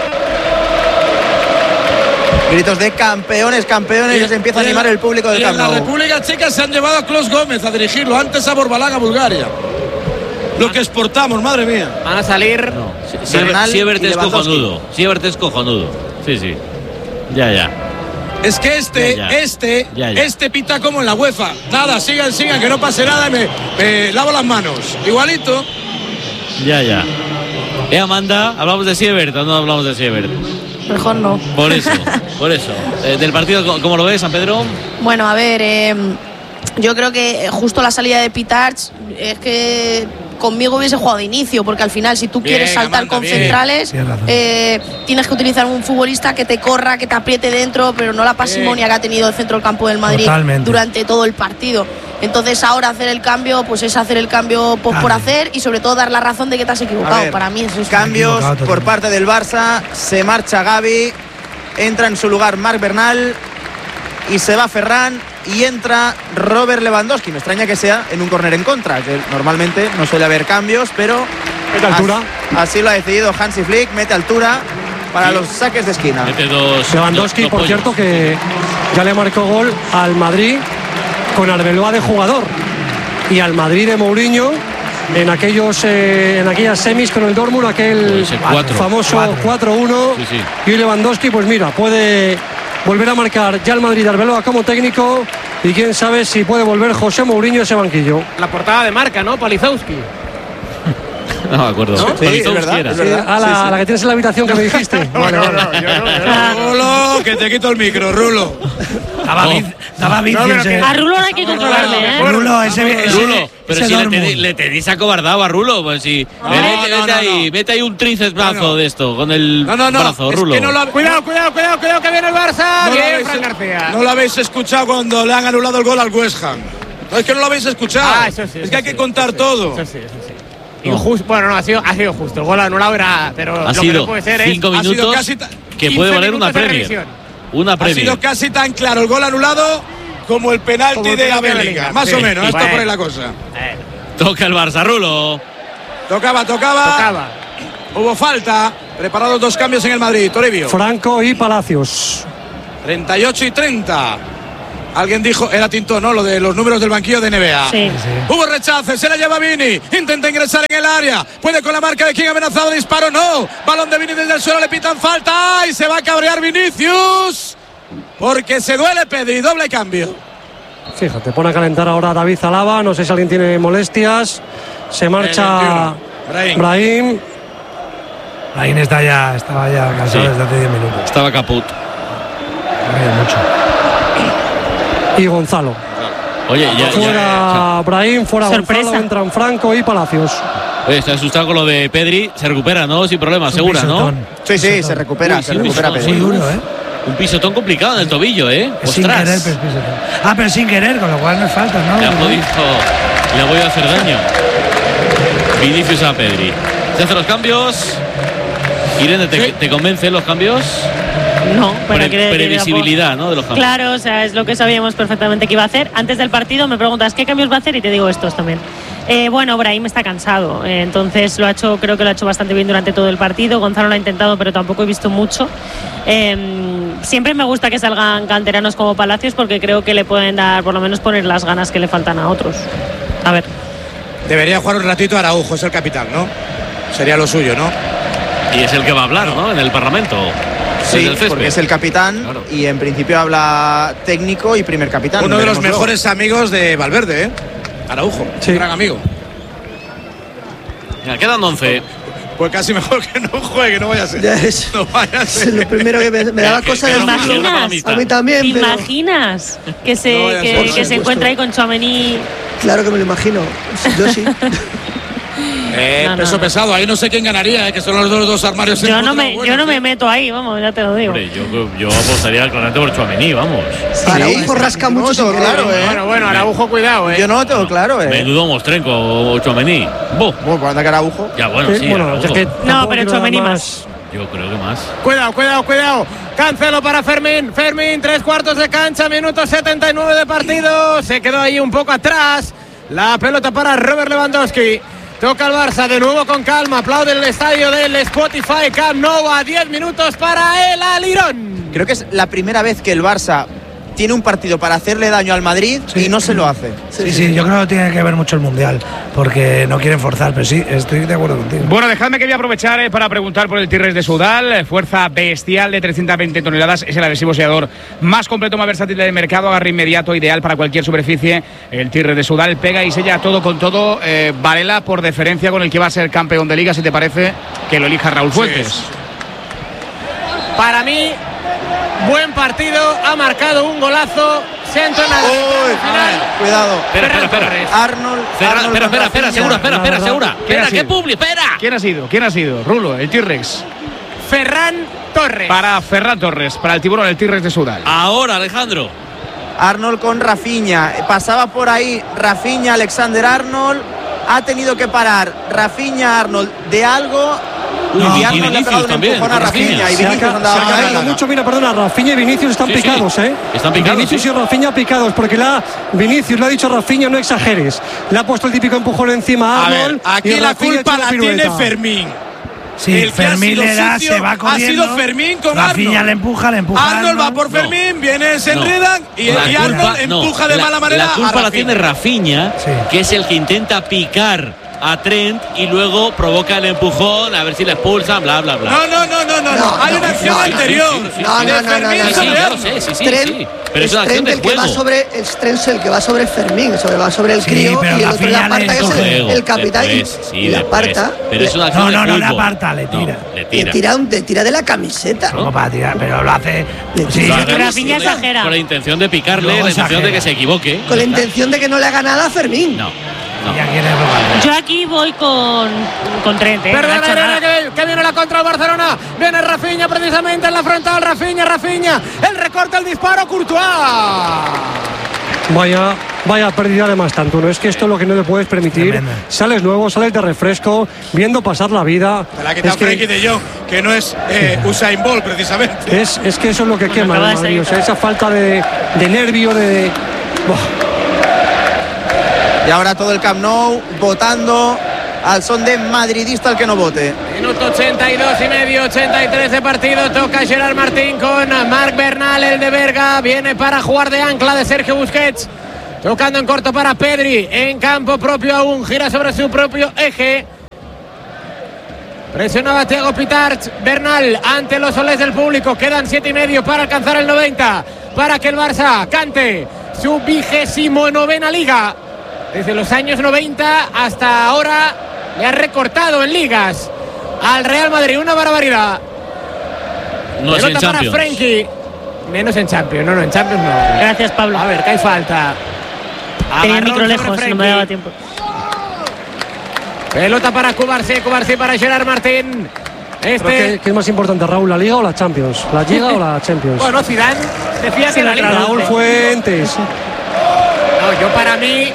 Gritos de campeones, campeones, y, y se empieza a animar el público del Camp Nou. En la República Checa se han llevado a Klaus Gómez a dirigirlo, antes a Borbalán a Bulgaria. Lo que exportamos, madre mía. Van a salir. No. Siebert es cojonudo. Siebert es cojonudo. Sí, sí. Ya, ya. Es que este, ya, ya. este, ya, ya. este pita como en la UEFA. Nada, sigan, sigan, que no pase nada y me, me lavo las manos. Igualito. Ya, ya. Eh, Amanda, ¿hablamos de Siebert o no hablamos de Siebert? Mejor no. Por eso, por eso. Eh, ¿Del partido cómo lo ves, San Pedro? Bueno, a ver, eh, yo creo que justo la salida de Pitarch es que conmigo hubiese jugado de inicio, porque al final si tú bien, quieres saltar Amanda, con bien. centrales, eh, tienes que utilizar un futbolista que te corra, que te apriete dentro, pero no la pasimonia bien. que ha tenido el centro del campo del Madrid Totalmente. durante todo el partido. Entonces ahora hacer el cambio, pues es hacer el cambio pues, por hacer y sobre todo dar la razón de que te has equivocado. Ver, Para mí eso es cambios por parte del Barça, se marcha Gavi, entra en su lugar Marc Bernal y se va Ferran y entra Robert Lewandowski. Me extraña que sea en un córner en contra, que normalmente no suele haber cambios, pero mete altura. Así, así lo ha decidido Hansi Flick, mete altura para sí. los saques de esquina. Mete dos, Lewandowski, dos, dos por pollos. cierto, que ya le marcó gol al Madrid con Arbeloa de jugador y al Madrid de Mourinho en aquellos eh, en aquellas semis con el Dortmund, aquel cuatro, famoso cuatro uno. Sí, sí. Y Lewandowski, pues mira, puede volver a marcar ya el Madrid de Arbeloa como técnico y quién sabe si puede volver José Mourinho a ese banquillo. La portada de marca, ¿no? Palizowski. No me acuerdo. ¿No? Sí, es verdad, es verdad. Sí, a la, sí, sí. la que tienes en la habitación que me dijiste. no, vale, vale. No, yo no, yo no. Rulo, que te quito el micro, Rulo. Estaba, no. estaba no, ese. A Rulo no hay que controlarle, ¿eh? Rulo, ese, ese, Rulo, Pero si le, tenéis, le tenéis acobardado a Rulo, pues si. No, mete, no, mete no, ahí, no. mete ahí un tríceps brazo No, no. de esto, con el No, no, no. brazo, Es Rulo. que no lo ha- Cuidado, cuidado, cuidado, cuidado que viene el Barça. No lo, Bien, habéis, Fran García. no lo habéis escuchado cuando le han anulado el gol al West Ham. No, es que no lo habéis escuchado. Ah, eso sí, es eso que hay sí, que contar eso sí, todo. Eso sí, eso sí. Injusto, bueno, no, ha sido, ha sido justo. El gol anulado era. Pero Ha lo que sido no puede ser cinco es. ha sido minutos casi ta- que puede quince valer una minutos de Premier. revisión. Una Ha Premier. sido casi tan claro el gol anulado como el penalti Como el de la penalti de Bellingham. Bellingham, Más sí. o menos, está Bueno. por ahí la cosa. Eh, Toca el Barça, Rulo. Tocaba, tocaba. tocaba. Hubo falta. Preparados dos cambios en el Madrid. Toribio. Franco y Palacios. treinta y ocho y treinta. Alguien dijo, era Tintón, ¿no? Lo de los números del banquillo de N B A. Sí. Hubo rechace, se la lleva Vini. Intenta ingresar en el área. Puede con la marca de quien ha amenazado. Disparo, no. Balón de Vini desde el suelo, le pitan falta. Y se va a cabrear Vinicius. Porque se duele Pedri. Doble cambio. Fíjate, pone a calentar ahora David Alaba. No sé si alguien tiene molestias. Se marcha Brahim. Brahim. Brahim está ya, estaba ya cansado Sí. desde hace diez minutos. Estaba caput. Corría mucho. Y Gonzalo. Oye, ya. Fuera Brahim, fuera Sorpresa. Gonzalo, entran Franco y Palacios. Oye, está asustado con lo de Pedri. Se recupera, ¿no? Sin problema, segura, ¿no? Pisotón. Sí, sí, se recupera, Uy, se sí, un recupera pisotón, Pedri. Muy duro, ¿eh? Un pisotón complicado en el tobillo, ¿eh? Sin Ostras. querer, pero es pisotón. Ah, pero sin querer, con lo cual no es falta, ¿no? Le ha podido, le ha podido hacer daño. Vinicius a Pedri. Se hacen los cambios. Irene, ¿te, Sí. ¿te convencen los cambios? No, pero Pre- quiere decir previsibilidad, ¿no? De los cambios. Claro, o sea, es lo que sabíamos perfectamente que iba a hacer. Antes del partido me preguntas qué cambios va a hacer y te digo estos también. Eh, bueno, Brahim está cansado, eh, entonces lo ha hecho, creo que lo ha hecho bastante bien durante todo el partido. Gonzalo lo ha intentado, pero tampoco he visto mucho. Eh, siempre me gusta que salgan canteranos como Palacios porque creo que le pueden dar, por lo menos poner las ganas que le faltan a otros. A ver. Debería jugar un ratito Araujo, es el capitán, ¿no? Sería lo suyo, ¿no? Y es el que va a hablar, ¿no? En el Parlamento. Sí, Desde el césped. porque es el capitán Claro. y en principio habla técnico y primer capitán. Uno de los Veremos luego. mejores amigos de Valverde, ¿eh? Araujo, Sí. un gran amigo. Mira, quedan once. Pues casi mejor que no juegue, no vaya a ser. Ya es, No vaya a es ser. lo primero que me, me daba cosa que de no ¿Te me decirlo. imaginas? A mí también, ¿Te pero imaginas que se, No vaya a que, ser. que Por se supuesto. encuentra ahí con Tchouaméni? claro que me lo imagino. Yo sí. Eh, No, no, peso no. pesado, ahí no sé quién ganaría, eh, que son los dos, dos armarios. Yo en no contra me, buenos, yo no ¿eh? me meto ahí, vamos, ya te lo digo. Hombre, yo, yo apostaría claramente por Tchouaméni, vamos. Araujo rasca No, mucho sin todo querer. claro, ¿eh? Bueno, bueno, Araujo, cuidado, eh. Yo no lo tengo claro, eh. Menudo mostrenco o Tchouaméni. Bo. Bueno, por andar que Araujo. Ya, bueno, Eh, sí. bueno, Araujo. es que No, tampoco pero quiero dar Tchouaméni más. Yo creo que más. Cuidado, cuidado, cuidado. Cancelo para Fermín. Fermín, tres cuartos de cancha, minuto setenta y nueve de partido. Se quedó ahí un poco atrás. La pelota para Robert Lewandowski. Toca el Barça de nuevo con calma. Aplaude el estadio del Spotify Camp Nou a diez minutos para el Alirón. Creo que es la primera vez que el Barça tiene un partido para hacerle daño al Madrid Sí. y no se lo hace. Sí, sí, yo creo que tiene que ver mucho el Mundial, porque no quieren forzar, pero sí, estoy de acuerdo contigo. Bueno, dejadme que voy a aprovechar eh, para preguntar por el Tirres de Sudal. Eh, Fuerza bestial de trescientas veinte toneladas. Es el adhesivo sellador más completo, más versátil del mercado. Agarre inmediato, ideal para cualquier superficie. El Tirres de Sudal pega y sella todo con todo. Eh, Varela, por deferencia con el que va a ser campeón de liga, si te parece que lo elija Raúl Fuentes. Para mí, buen partido. Ha marcado un golazo. Se entra en la Uy, final. cuidado. Espera, espera, espera. Arnold. Espera, Arnold espera, espera, espera, Rafinha. segura, espera, espera, verdad. segura. ¿Quién Espera, ha ¿qué sido? publi? Espera. ¿Quién ha sido? ¿Quién ha sido? Rulo, el T-Rex. Ferran Torres. Para Ferran Torres, para el tiburón, el T-Rex de Sudal. Ahora, Alejandro. Arnold con Rafinha. Pasaba por ahí Rafinha, Alexander Arnold. Ha tenido que parar Rafinha, Arnold de algo. Uy, y y Arnold le ha Vinicius pegado un también, empujón a Rafinha. Rafinha. Y Se ha, Vinicius ca- andaba se ha por ahí. caído mucho. Mira, perdona, Rafinha y Vinicius están Sí, sí. picados, ¿eh? Están picados, Vinicius sí. y Rafinha picados, porque la Vinicius le ha dicho a Rafinha, no exageres. Le ha puesto el típico empujón encima a A ver, Arnold. aquí y la Rafinha culpa echa la una tiene pirueta. Fermín. Sí, El que ha Fermín sido le da, sucio se va ha corriendo. sido Fermín con Rafinha Arnold. le empuja, le empuja. Arnold va por No. Fermín, viene, se No. enredan y, La y culpa- Arnold no, empuja de la- mala manera. La a culpa la Rafinha. tiene Rafinha, Sí. que es el que intenta picar a Trent y luego provoca el empujón, a ver si le expulsan, bla, bla, bla. No, no, no, no, no, no. Hay no, una no, acción no, anterior. sí, sí, sí, No, sí. no, de no, no, Fermín no, Sí, sí, sobre ya lo Arnold. sé, sí, sí, Trent, sí. Pero es es una acción Trent de el que va juego. sobre el Trent el que va sobre el Fermín, sobre va sobre el Sí, crío pero y el otro le Rafinha aparta le que es el, Juego, el capitán y- después, sí, y le después. aparta. Pero es una acción No, no, de no le fútbol. aparta, le tira. No, le Le tira. tira, un, le tira de la camiseta. Como para tirar, pero lo hace. Sí, Lo sí, hace Rafinha con- exagera. Con la intención de picarle, Luego la intención de exagera. que se equivoque. Con la Ya está. intención de que no le haga nada a Fermín. No. No. Ya quiere robar. Yo aquí voy con, con Trent, ¿eh? Perdona, No ha hecho Herrera, nada. que, que viene la contra el Barcelona. Viene Rafinha precisamente en la frontal. Rafinha, Rafinha. El recorte, el disparo, Courtois. Vaya, vaya pérdida de más tanto, ¿no? Es que esto es lo que no le puedes permitir. Tremendo. Sales nuevo, sales de refresco, viendo pasar la vida. Te la ha quitado Es que- Frenkie de Jong, que no es eh, Usain Bolt precisamente. Es, es que eso es lo que quema acaba al de Madrid, salir. o sea, esa falta de, de nervio, de... Buah. Y ahora todo el Camp Nou votando al son de madridista el que no vote. Minuto ochenta y dos y medio, ochenta y tres de partido. Toca Gerard Martín con Marc Bernal, el de Berga. Viene para jugar de ancla de Sergio Busquets. Tocando en corto para Pedri. En campo propio aún. Gira sobre su propio eje. Presionaba Thiago Pitarch. Bernal ante los soles del público. Quedan siete y medio para alcanzar el noventa. Para que el Barça cante su vigésimo novena liga. Desde los años noventa hasta ahora le ha recortado en ligas al Real Madrid. Una barbaridad. No es en Pelota para Champions. Frenkie. Menos en Champions. No, no, en Champions no. Gracias, Pablo. A ver, que hay falta. Tenía el Agarrón micro sobre lejos, no me Frenkie. daba tiempo. Pelota para Cubarsí, Cubarsí para Gerard Martín. Pero Este. ¿Qué, qué es más importante, Raúl, la Liga o la Champions? ¿La Liga o la Champions? Bueno, Zidane decía que la Liga. Raúl Fuentes. No, yo para mí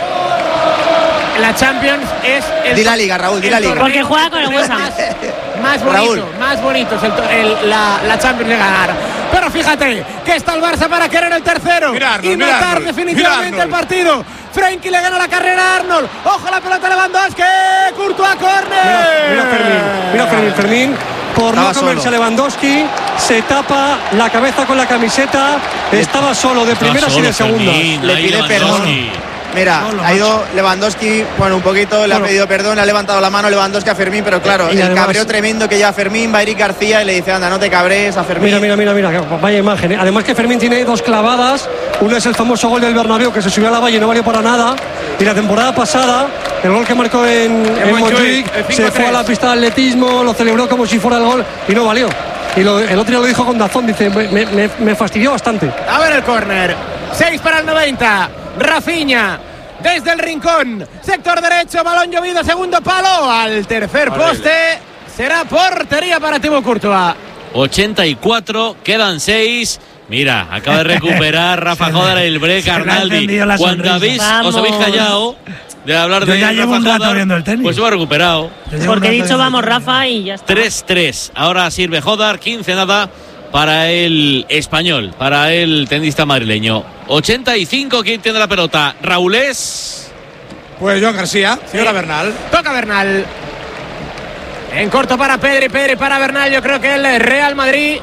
la Champions es el. Di la Liga, Raúl, di el la Liga. torneo Porque juega con el West Ham. Más bonito, Raúl. más bonito es el, to- el- la, la Champions de ganar. Pero fíjate que está el Barça para querer el tercero Mira Arnold, y mira matar Arnold, definitivamente mira el Arnold. partido. Frenkie le gana la carrera a Arnold. Ojo la pelota Lewandowski. Courtois, córner. Mira, mira Fermín, mira Fermín, Fermín. Por Estaba no comerse a solo. Lewandowski, se tapa la cabeza con la camiseta. Estaba solo de Está primeras y solo de segundas. Fermín, Le ahí pide Lewandowski. Mira, No, lo ha ido Lewandowski, bueno, un poquito, le Bueno. ha pedido perdón, le ha levantado la mano Lewandowski a Fermín, pero claro, Y el además- cabreo tremendo que lleva Fermín, va Eric García y le dice, anda, no te cabres a Fermín. Mira, mira, mira, mira, que vaya imagen. ¿eh? Además que Fermín tiene dos clavadas. Una es el famoso gol del Bernabéu que se subió a la valla y no valió para nada. Y la temporada pasada, el gol que marcó en, en Montjuic, Montjuic, el se cinco fue a la tres. pista de atletismo, lo celebró como si fuera el gol y no valió. Y lo- el otro día lo dijo con Dazón, dice, me, me- me fastidió bastante. A ver el córner. seis para el noventa. Rafinha. Desde el rincón. Sector derecho. Balón llovido. Segundo palo. Al tercer poste. Será portería para Thibaut Courtois. ochenta y cuatro, quedan seis. Mira, acaba de recuperar Rafa Jodar el break se le ha Arnaldi. encendido la Cuando sonrisa. habéis, os Vamos. habéis callado de hablar Yo de ya Rafa llevo un rato Jodar, viendo el tenis. pues lo ha recuperado. Yo llevo Porque he un rato dicho viendo vamos, el tenis. Rafa, y ya está. tres tres. Ahora sirve Jodar, quince nada para el español, para el tenista madrileño. ochenta y cinco, ¿quién tiene la pelota? Raúlés. Pues Joan García, señora Sí. Bernal. Toca Bernal. En corto para Pedri, Pedri para Bernal. Yo creo que el Real Madrid,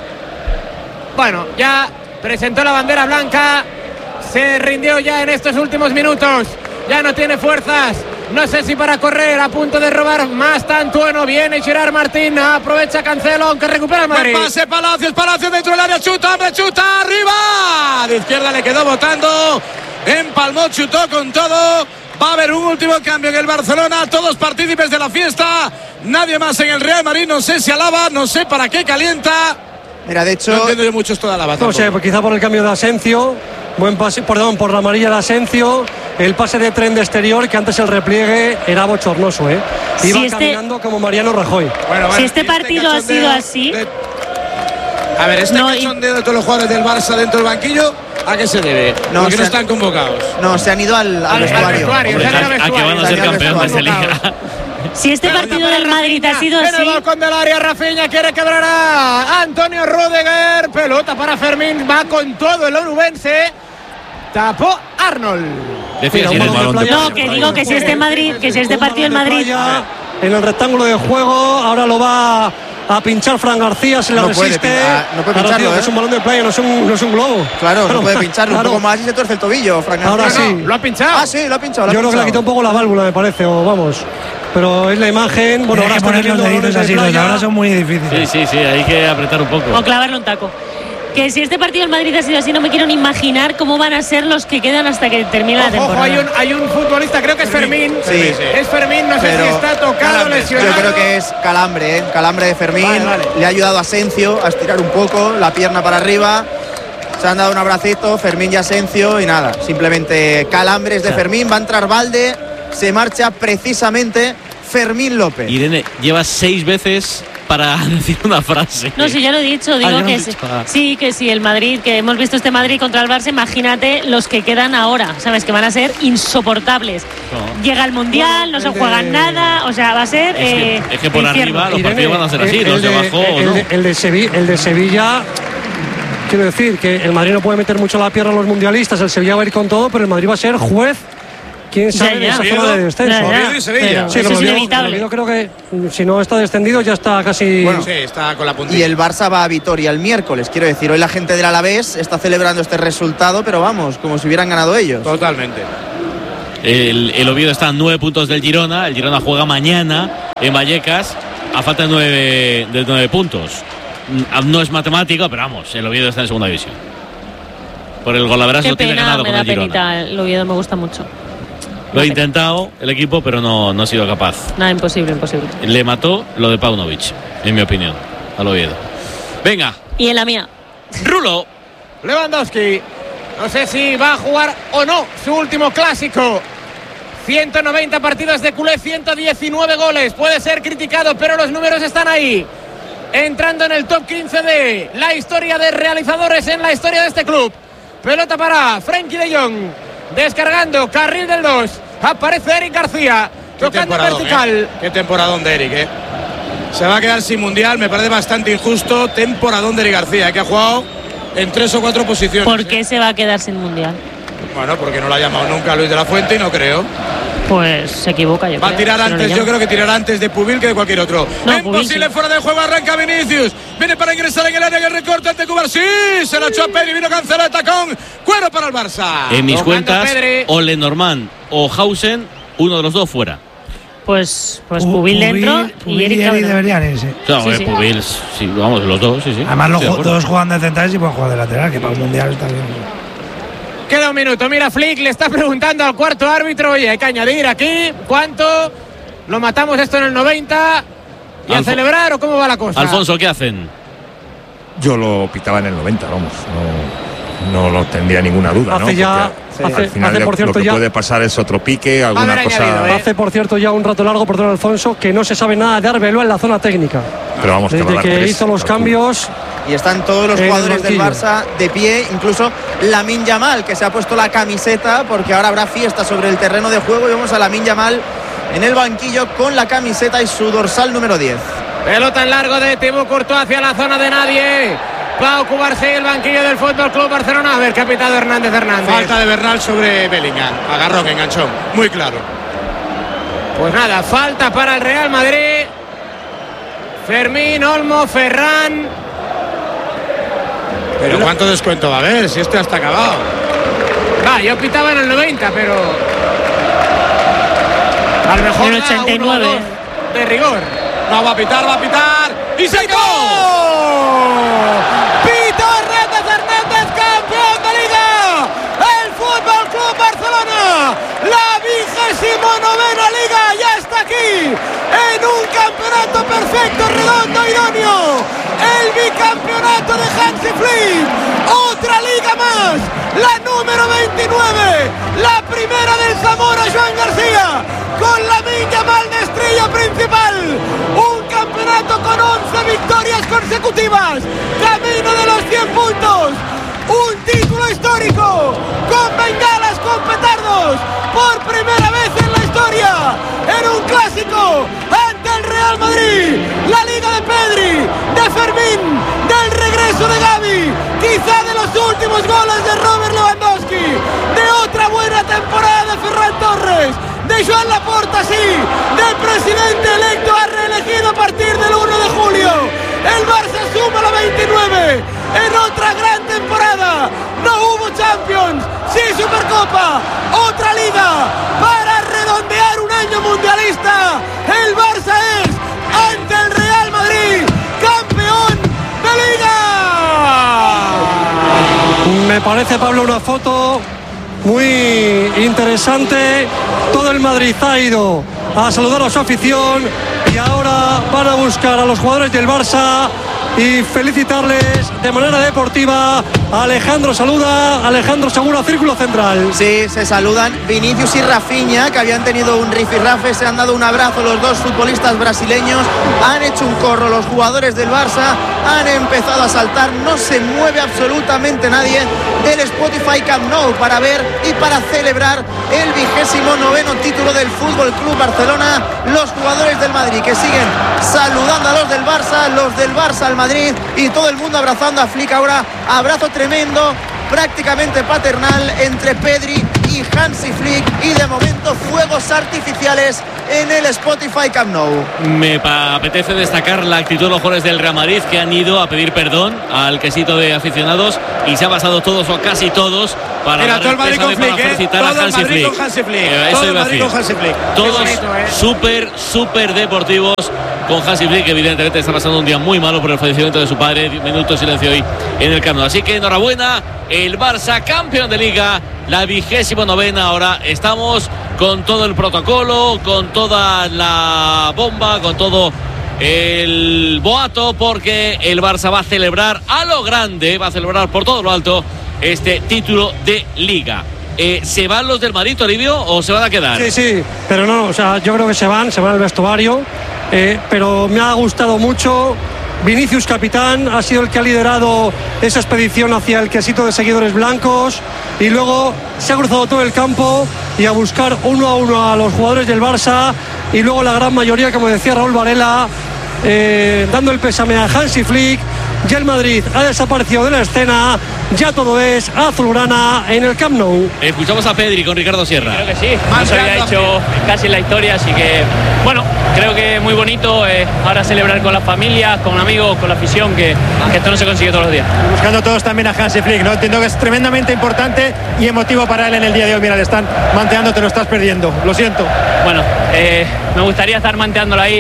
bueno, ya presentó la bandera blanca. Se rindió ya en estos últimos minutos. Ya no tiene fuerzas. No sé si para correr, a punto de robar más Tantueno. Viene Gerard Martín, aprovecha Cancelo, aunque recupera el Madrid. Buen pase, Palacios, Palacios dentro del área, chuta, hombre, chuta, arriba. De izquierda le quedó botando. Empalmó, chutó con todo. Va a haber un último cambio en el Barcelona. Todos partícipes de la fiesta. Nadie más en el Real Madrid. No sé si alaba, no sé para qué calienta. Mira, de hecho, No entiendo yo mucho esto de alaba. No sé, tampoco. pues quizá por el cambio de Asencio, buen pase, perdón, por la amarilla de Asencio, el pase de tren de exterior, que antes el repliegue era bochornoso, ¿eh? Si Iba este- caminando como Mariano Rajoy. Bueno, Si este y partido ha sido cachondeo así- de- A ver, este No, y- cachondeo de todos los jugadores del Barça dentro del banquillo, ¿a qué se debe? No, Porque se no han- están convocados. no, se han ido al, al Al- al vestuario. vestuario, Hombre, se han ido al a, a que vestuario, van a se ser han ido al campeones de vestuario. liga. Si este partido del Madrid ha sido En el así, balcón del área, Rafinha quiere quebrar a Antonio Rudiger. Pelota para Fermín, va con todo el onubense. Tapó Arnold. Decía Mira, si un eres balón de balón de playa. no, que digo que si este Madrid, que si este Un partido del balón de Madrid, playa en el rectángulo de juego, ahora lo va a pinchar Fran García, se le No puede resiste. pin- ah, no puede Claro, pincharlo, tío, que ¿eh? es un balón de playa, no es un, no es un globo. Claro, no puede pincharlo. claro. Un poco más y se tuerce el tobillo, Fran Ahora García. sí. Lo ha pinchado. Ah, sí, lo ha pinchado. Lo ha Yo creo que le ha pinchado. quitado un poco la válvula, me parece, o vamos. Pero es la imagen. Bueno, Tienes ahora que están poner los viendo deditos balones de así, los de playa. ahora son muy difíciles. Sí, sí, sí, hay que apretar un poco. o clavarle un taco. Que si este partido del Madrid ha sido así, no me quiero ni imaginar cómo van a ser los que quedan hasta que termine la Ojo, ojo, temporada. hay un, hay un futbolista, creo que es Fermín. Sí. Es Fermín, no sé Pero- si está tocado, Calambre. lesionado. Yo creo que es calambre, ¿eh? Calambre de Fermín. Vale, vale. Le ha ayudado a Asencio a estirar un poco la pierna para arriba. Se han dado un abracito, Fermín y Asencio, y nada. Simplemente calambres de Fermín. Va a entrar Valde. se marcha precisamente Fermín López. Irene, llevas seis veces para decir una frase. No, sí, ya lo he dicho. Digo ah, que sí, sí, que sí, el Madrid, que hemos visto este Madrid contra el Barça, imagínate los que quedan ahora, ¿sabes? Que van a ser insoportables. No. Llega el Mundial, no se juegan nada, o sea, va a ser. Es que, eh, es que por infierno. arriba los Irene, partidos van a ser así, el, los el de abajo. El, ¿no? de, el, de Sevilla, el de Sevilla. Quiero decir que el Madrid no puede meter mucho la pierna a los mundialistas, el Sevilla va a ir con todo, pero el Madrid va a ser juez. ¿Quién sabe de esa zona de descenso? Ya, ya. Sevilla. Sí, eso es inevitable. Yo creo que si no está descendido ya está casi. Bueno, sí, está con la puntilla. Y el Barça va a Vitoria el miércoles. Quiero decir, hoy la gente del Alavés está celebrando este resultado, pero vamos, como si hubieran ganado ellos. Totalmente. El, el Oviedo está a nueve puntos del Girona. El Girona juega mañana en Vallecas a falta de nueve, de nueve puntos. No es matemático, pero vamos, el Oviedo está en segunda división. Por el golaveras no tiene ganado me con da el Girona. penita, el Oviedo me gusta mucho. Lo ha intentado el equipo, pero no, no ha sido capaz. Nada, imposible, imposible. Le mató lo de Paunovic, en mi opinión, al Oviedo. Venga. Y en la mía. Rulo. Lewandowski. No sé si va a jugar o no su último clásico. ciento noventa partidos de culé, ciento diecinueve goles. Puede ser criticado, pero los números están ahí. Entrando en el top quince de la historia de realizadores en la historia de este club. Pelota para Frenkie de Jong. Descargando, carril del dos. Aparece Eric García. Tocando vertical. Eh. Qué temporadón de Eric, eh. Se va a quedar sin mundial, me parece bastante injusto. Temporadón de Eric García, que ha jugado en tres o cuatro posiciones. ¿Por qué eh? se va a quedar sin mundial? Bueno, porque no lo ha llamado nunca Luis de la Fuente y no creo. Pues se equivoca, yo Va creo, a tirar si antes, no yo creo que tirará antes de Pubil que de cualquier otro. No, Imposible, Pubil, sí. Fuera de juego, arranca Vinicius. Viene para ingresar en el área, que recorta ante Cubar. Sí, se lo echó a Pedri, vino cancelado de tacón. Cuero para el Barça. En mis Tocando cuentas, Pedri. o Lenormand o Hausen, uno de los dos fuera. Pues, pues Pubil dentro Pubil y Eric y deberían irse. Claro, Sí, eh, sí. Pubil, sí, vamos, los dos, sí, sí. Además, los Estoy de ju- acuerdo. dos juegan de centrales y pueden jugar de lateral, que para un mundial está bien. Queda un minuto. Mira, Flick le está preguntando al cuarto árbitro. Oye, hay que añadir aquí. ¿Cuánto? ¿Lo matamos esto en el noventa? ¿Y a Alfo- celebrar o cómo va la cosa? Alfonso, ¿qué hacen? Yo lo pitaba en el noventa, vamos. No, no lo tendría ninguna duda, ¿no? Hace ya- Porque hace- al final hace, lo, por cierto, lo que ya- puede pasar es otro pique, alguna haber cosa. añadido, ¿eh? Hace, por cierto, ya un rato largo, perdón, Alfonso, que no se sabe nada de Arbeloa en la zona técnica. Pero vamos, que va a Desde dar que tres, hizo los calculo. cambios. Y están todos los En el jugadores del banquillo. Barça de pie, incluso Lamine Yamal, que se ha puesto la camiseta porque ahora habrá fiesta sobre el terreno de juego. Y vemos a Lamine Yamal en el banquillo con la camiseta y su dorsal número diez. Pelota en largo de Thibaut Courtois hacia la zona de nadie. Pau Cubarsí, el banquillo del Fútbol Club Barcelona. A ver, qué ha pitado Hernández Hernández. Falta de Bernal sobre Bellingham. Agarrón, enganchón. Muy claro. Pues nada, falta para el Real Madrid. Fermín, Olmo, Ferran. Pero ¿cuánto descuento va a haber? Si esto ya está acabado. Va, yo pitaba en el noventa, pero. A lo mejor. En da ochenta y uno o nueve. dos de rigor. No, va a pitar, va a pitar. ¡Y se acabó! Pito Hernández Hernández, campeón de Liga. El Fútbol Club Barcelona. La vigésimo novena Liga ya está aquí. En un campeonato perfecto, redondo, idóneo. El bicampeonato de Hansi Flick. Otra liga más. La número veintinueve. La primera del Zamora, Joan García. Con Lamine Yamal de estrella principal. Un campeonato con once victorias consecutivas. Camino de los cien puntos. Un título histórico. Con bengalas, con petardos. Por primera vez en la historia. En un clásico. Ante el Real Madrid. La Liga de Pedri. De Fermín. Del regreso de Gavi. Quizá de los últimos goles de Robert Lewandowski. De otra buena temporada de Ferran Torres. De Joan Laporta, sí, del presidente electo ha reelegido a partir del uno de julio. El Barça suma la veintinueve en otra gran temporada. No hubo Champions, sí Supercopa, otra liga para redondear un año mundialista. El Barça es, ante el Real Madrid, campeón de Liga. Me parece, Pablo, una foto muy interesante. Todo el Madrid ha ido a saludar a su afición y ahora van a buscar a los jugadores del Barça y felicitarles de manera deportiva. Alejandro saluda, Alejandro Segura, círculo central. Sí, se saludan Vinicius y Rafinha, que habían tenido un rifirrafe, se han dado un abrazo los dos futbolistas brasileños, han hecho un corro los jugadores del Barça, han empezado a saltar, no se mueve absolutamente nadie del Spotify Camp Nou para ver y para celebrar el vigésimo noveno título del Fútbol Club Barcelona. Los jugadores del Madrid que siguen saludando a los del Barça, los del Barça al Madrid y todo el mundo abrazando a Flick. Ahora abrazo tremendo, prácticamente paternal entre Pedri y Hansi Flick, y de momento fuegos artificiales en el Spotify Camp Nou. Me apetece destacar la actitud de los jugadores del Real Madrid, que han ido a pedir perdón al quesito de aficionados y se han pasado todos o casi todos para, Mira, dar todo el Madrid con para Flick, felicitar ¿eh? a Todo el Hansi Madrid Flick. con Hansi Flick. Eh, Todo eso el iba a Madrid decir. con Hansi Flick. Todos bonito, ¿eh? súper, súper deportivos con Hansi Flick, que evidentemente está pasando un día muy malo por el fallecimiento de su padre. Minuto de silencio hoy en el Camp Nou. Así que enhorabuena, el Barça campeón de Liga, la vigésimo novena. Ahora estamos con todo el protocolo, con toda la bomba, con todo el boato, porque el Barça va a celebrar a lo grande, va a celebrar por todo lo alto este título de Liga. Eh, ¿Se van los del Madrid, Toribio, o se van a quedar? Sí, sí, pero no, o sea, yo creo que se van, se van al vestuario, eh, pero me ha gustado mucho. Vinicius, capitán, ha sido el que ha liderado esa expedición hacia el quesito de seguidores blancos, y luego se ha cruzado todo el campo y a buscar uno a uno a los jugadores del Barça, y luego la gran mayoría, como decía Raúl Varela, eh, dando el pésame a Hansi Flick. Ya el Madrid ha desaparecido de la escena, ya todo es azulgrana en el Camp Nou. Escuchamos a Pedri con Ricardo Sierra. Creo que sí, no se había hecho casi en la historia, así que bueno, creo que es muy bonito eh, ahora celebrar con las familias, con amigos, con la afición, que, que esto no se consigue todos los días. Buscando todos también a Hansi Flick, ¿no? Entiendo que es tremendamente importante y emotivo para él en el día de hoy. Mira, le están manteando, te lo estás perdiendo, lo siento. Bueno, eh, me gustaría estar manteándolo ahí.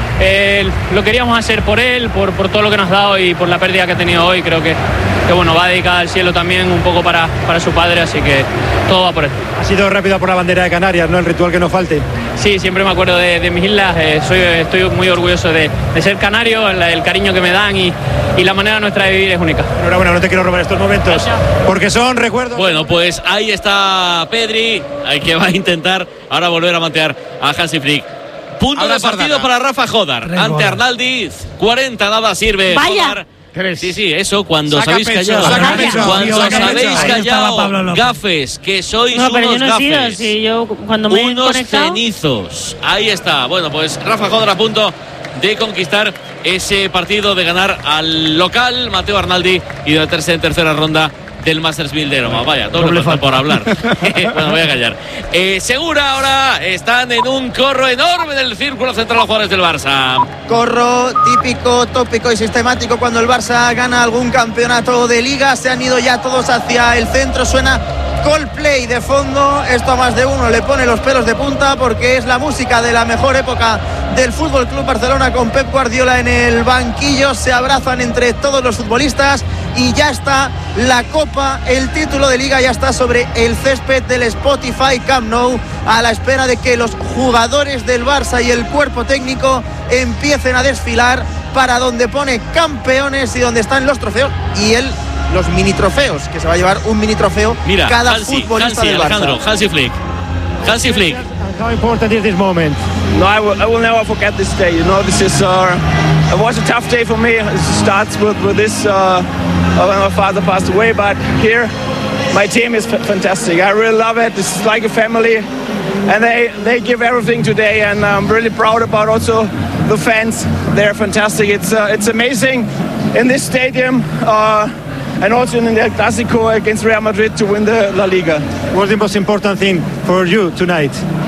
Eh, lo queríamos hacer por él, por, por todo lo que nos ha dado y por la pérdida que ha tenido hoy. Creo que, que bueno, va dedicada al cielo también un poco para, para su padre, así que todo va por él. Ha sido rápido por la bandera de Canarias, ¿no? El ritual que no falte. Sí, siempre me acuerdo de, de mis islas, eh, soy, estoy muy orgulloso de, de ser canario, el, el cariño que me dan y, y la manera nuestra de vivir es única. Enhorabuena, no te quiero robar estos momentos, porque son recuerdos. Bueno, pues ahí está Pedri, que va a intentar ahora volver a mantear a Hansi Flick. Punto de partido para Rafa Jodar ante Arnaldiz. cuarenta, nada sirve. Vaya. Jodar. Sí, sí, eso cuando os Saca habéis pecho, callado. saca pecho. Cuando os Saca habéis pecho. callado, gafes, que sois No, pero unos yo no he sido, gafes. si yo cuando me he Unos conectado. cenizos. Ahí está. Bueno, pues Rafa Jodar a punto de conquistar ese partido, de ganar al local Mateo Arnaldi y de meterse en tercera ronda del Masters mil de Roma. Vaya, doble falta por hablar. Bueno, voy a callar. Eh, Segura ahora están en un corro enorme en el círculo central los jugadores del Barça. Corro típico, tópico y sistemático cuando el Barça gana algún campeonato de Liga. Se han ido ya todos hacia el centro. Suena Coldplay de fondo. Esto a más de uno le pone los pelos de punta, porque es la música de la mejor época del Fútbol Club Barcelona, con Pep Guardiola en el banquillo. Se abrazan entre todos los futbolistas y ya está la Copa, el título de Liga ya está sobre el césped del Spotify Camp Nou, a la espera de que los jugadores del Barça y el cuerpo técnico empiecen a desfilar para donde pone campeones y donde están los trofeos y el los mini trofeos, que se va a llevar un mini trofeo Mira, cada Hansi, futbolista Hansi, del Barça. Alejandro, Hansi Flick. Hansi Flick. How important is this moment? No, I will, I will never forget this day. You know, this is uh, it was a tough day for me. It starts with with this uh, when my father passed away, but here my team is f- fantastic. I really love it. This is like a family, and they they give everything today, and I'm really proud about also the fans. They're fantastic. It's uh, it's amazing in this stadium. Uh, And also in the Clásico against Real Madrid to win the La Liga. What's the most important thing for you tonight?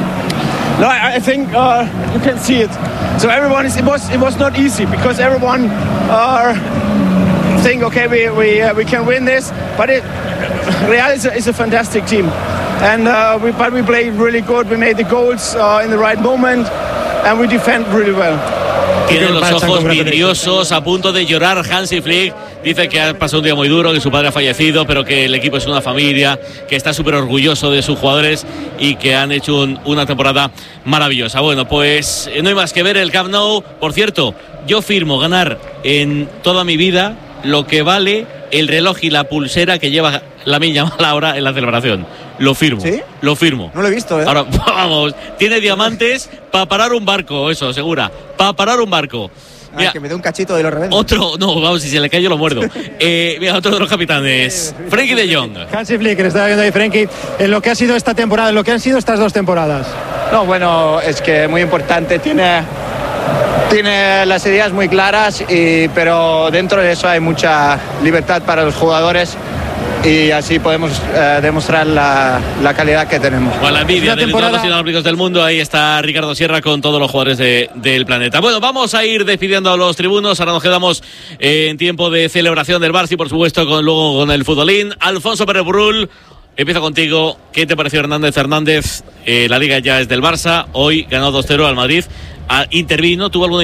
No, I, I think uh, you can see it. So everyone is. It was. It was not easy because everyone uh, think, okay, we we uh, we can win this, but it, Real is a, is a fantastic team, and uh, we but we played really good. We made the goals uh, in the right moment, and we defend really well. Tiene los ojos vidriosos, a punto de llorar Hansi Flick Dice que ha pasado un día muy duro, que su padre ha fallecido, pero que el equipo es una familia, que está súper orgulloso de sus jugadores y que han hecho un, una temporada maravillosa. Bueno, pues no hay más que ver el Camp Nou. Por cierto, yo firmo ganar en toda mi vida lo que vale el reloj y la pulsera que lleva Lamine Yamal ahora en la celebración. Lo firmo. ¿Sí? Lo firmo. No lo he visto, ¿eh? Ahora, vamos, tiene diamantes para parar un barco, eso, segura. Para parar un barco. Mira, que me dé un cachito de los revenden. Otro, no, vamos, si se le cae yo lo muerdo. eh, mira, otro de los capitanes, Frenkie de Jong. Hansi Flick, que estaba viendo ahí Frenkie, en lo que ha sido esta temporada, en lo que han sido estas dos temporadas. No, bueno, es que muy importante, tiene, tiene las ideas muy claras, y, pero dentro de eso hay mucha libertad para los jugadores. Y así podemos eh, demostrar la, la calidad que tenemos. Con la envidia de temporada... los olímpicos del mundo, ahí está Ricardo Sierra con todos los jugadores de, del planeta. Bueno, vamos a ir despidiendo a los tribunos. Ahora nos quedamos en tiempo de celebración del Barça y por supuesto con, luego con el futbolín. Alfonso Pérez Burrul, empiezo contigo. ¿Qué te pareció Hernández Hernández? Eh, la liga ya es del Barça. Hoy ganó dos cero al Madrid. Ah, intervino, tuvo alguna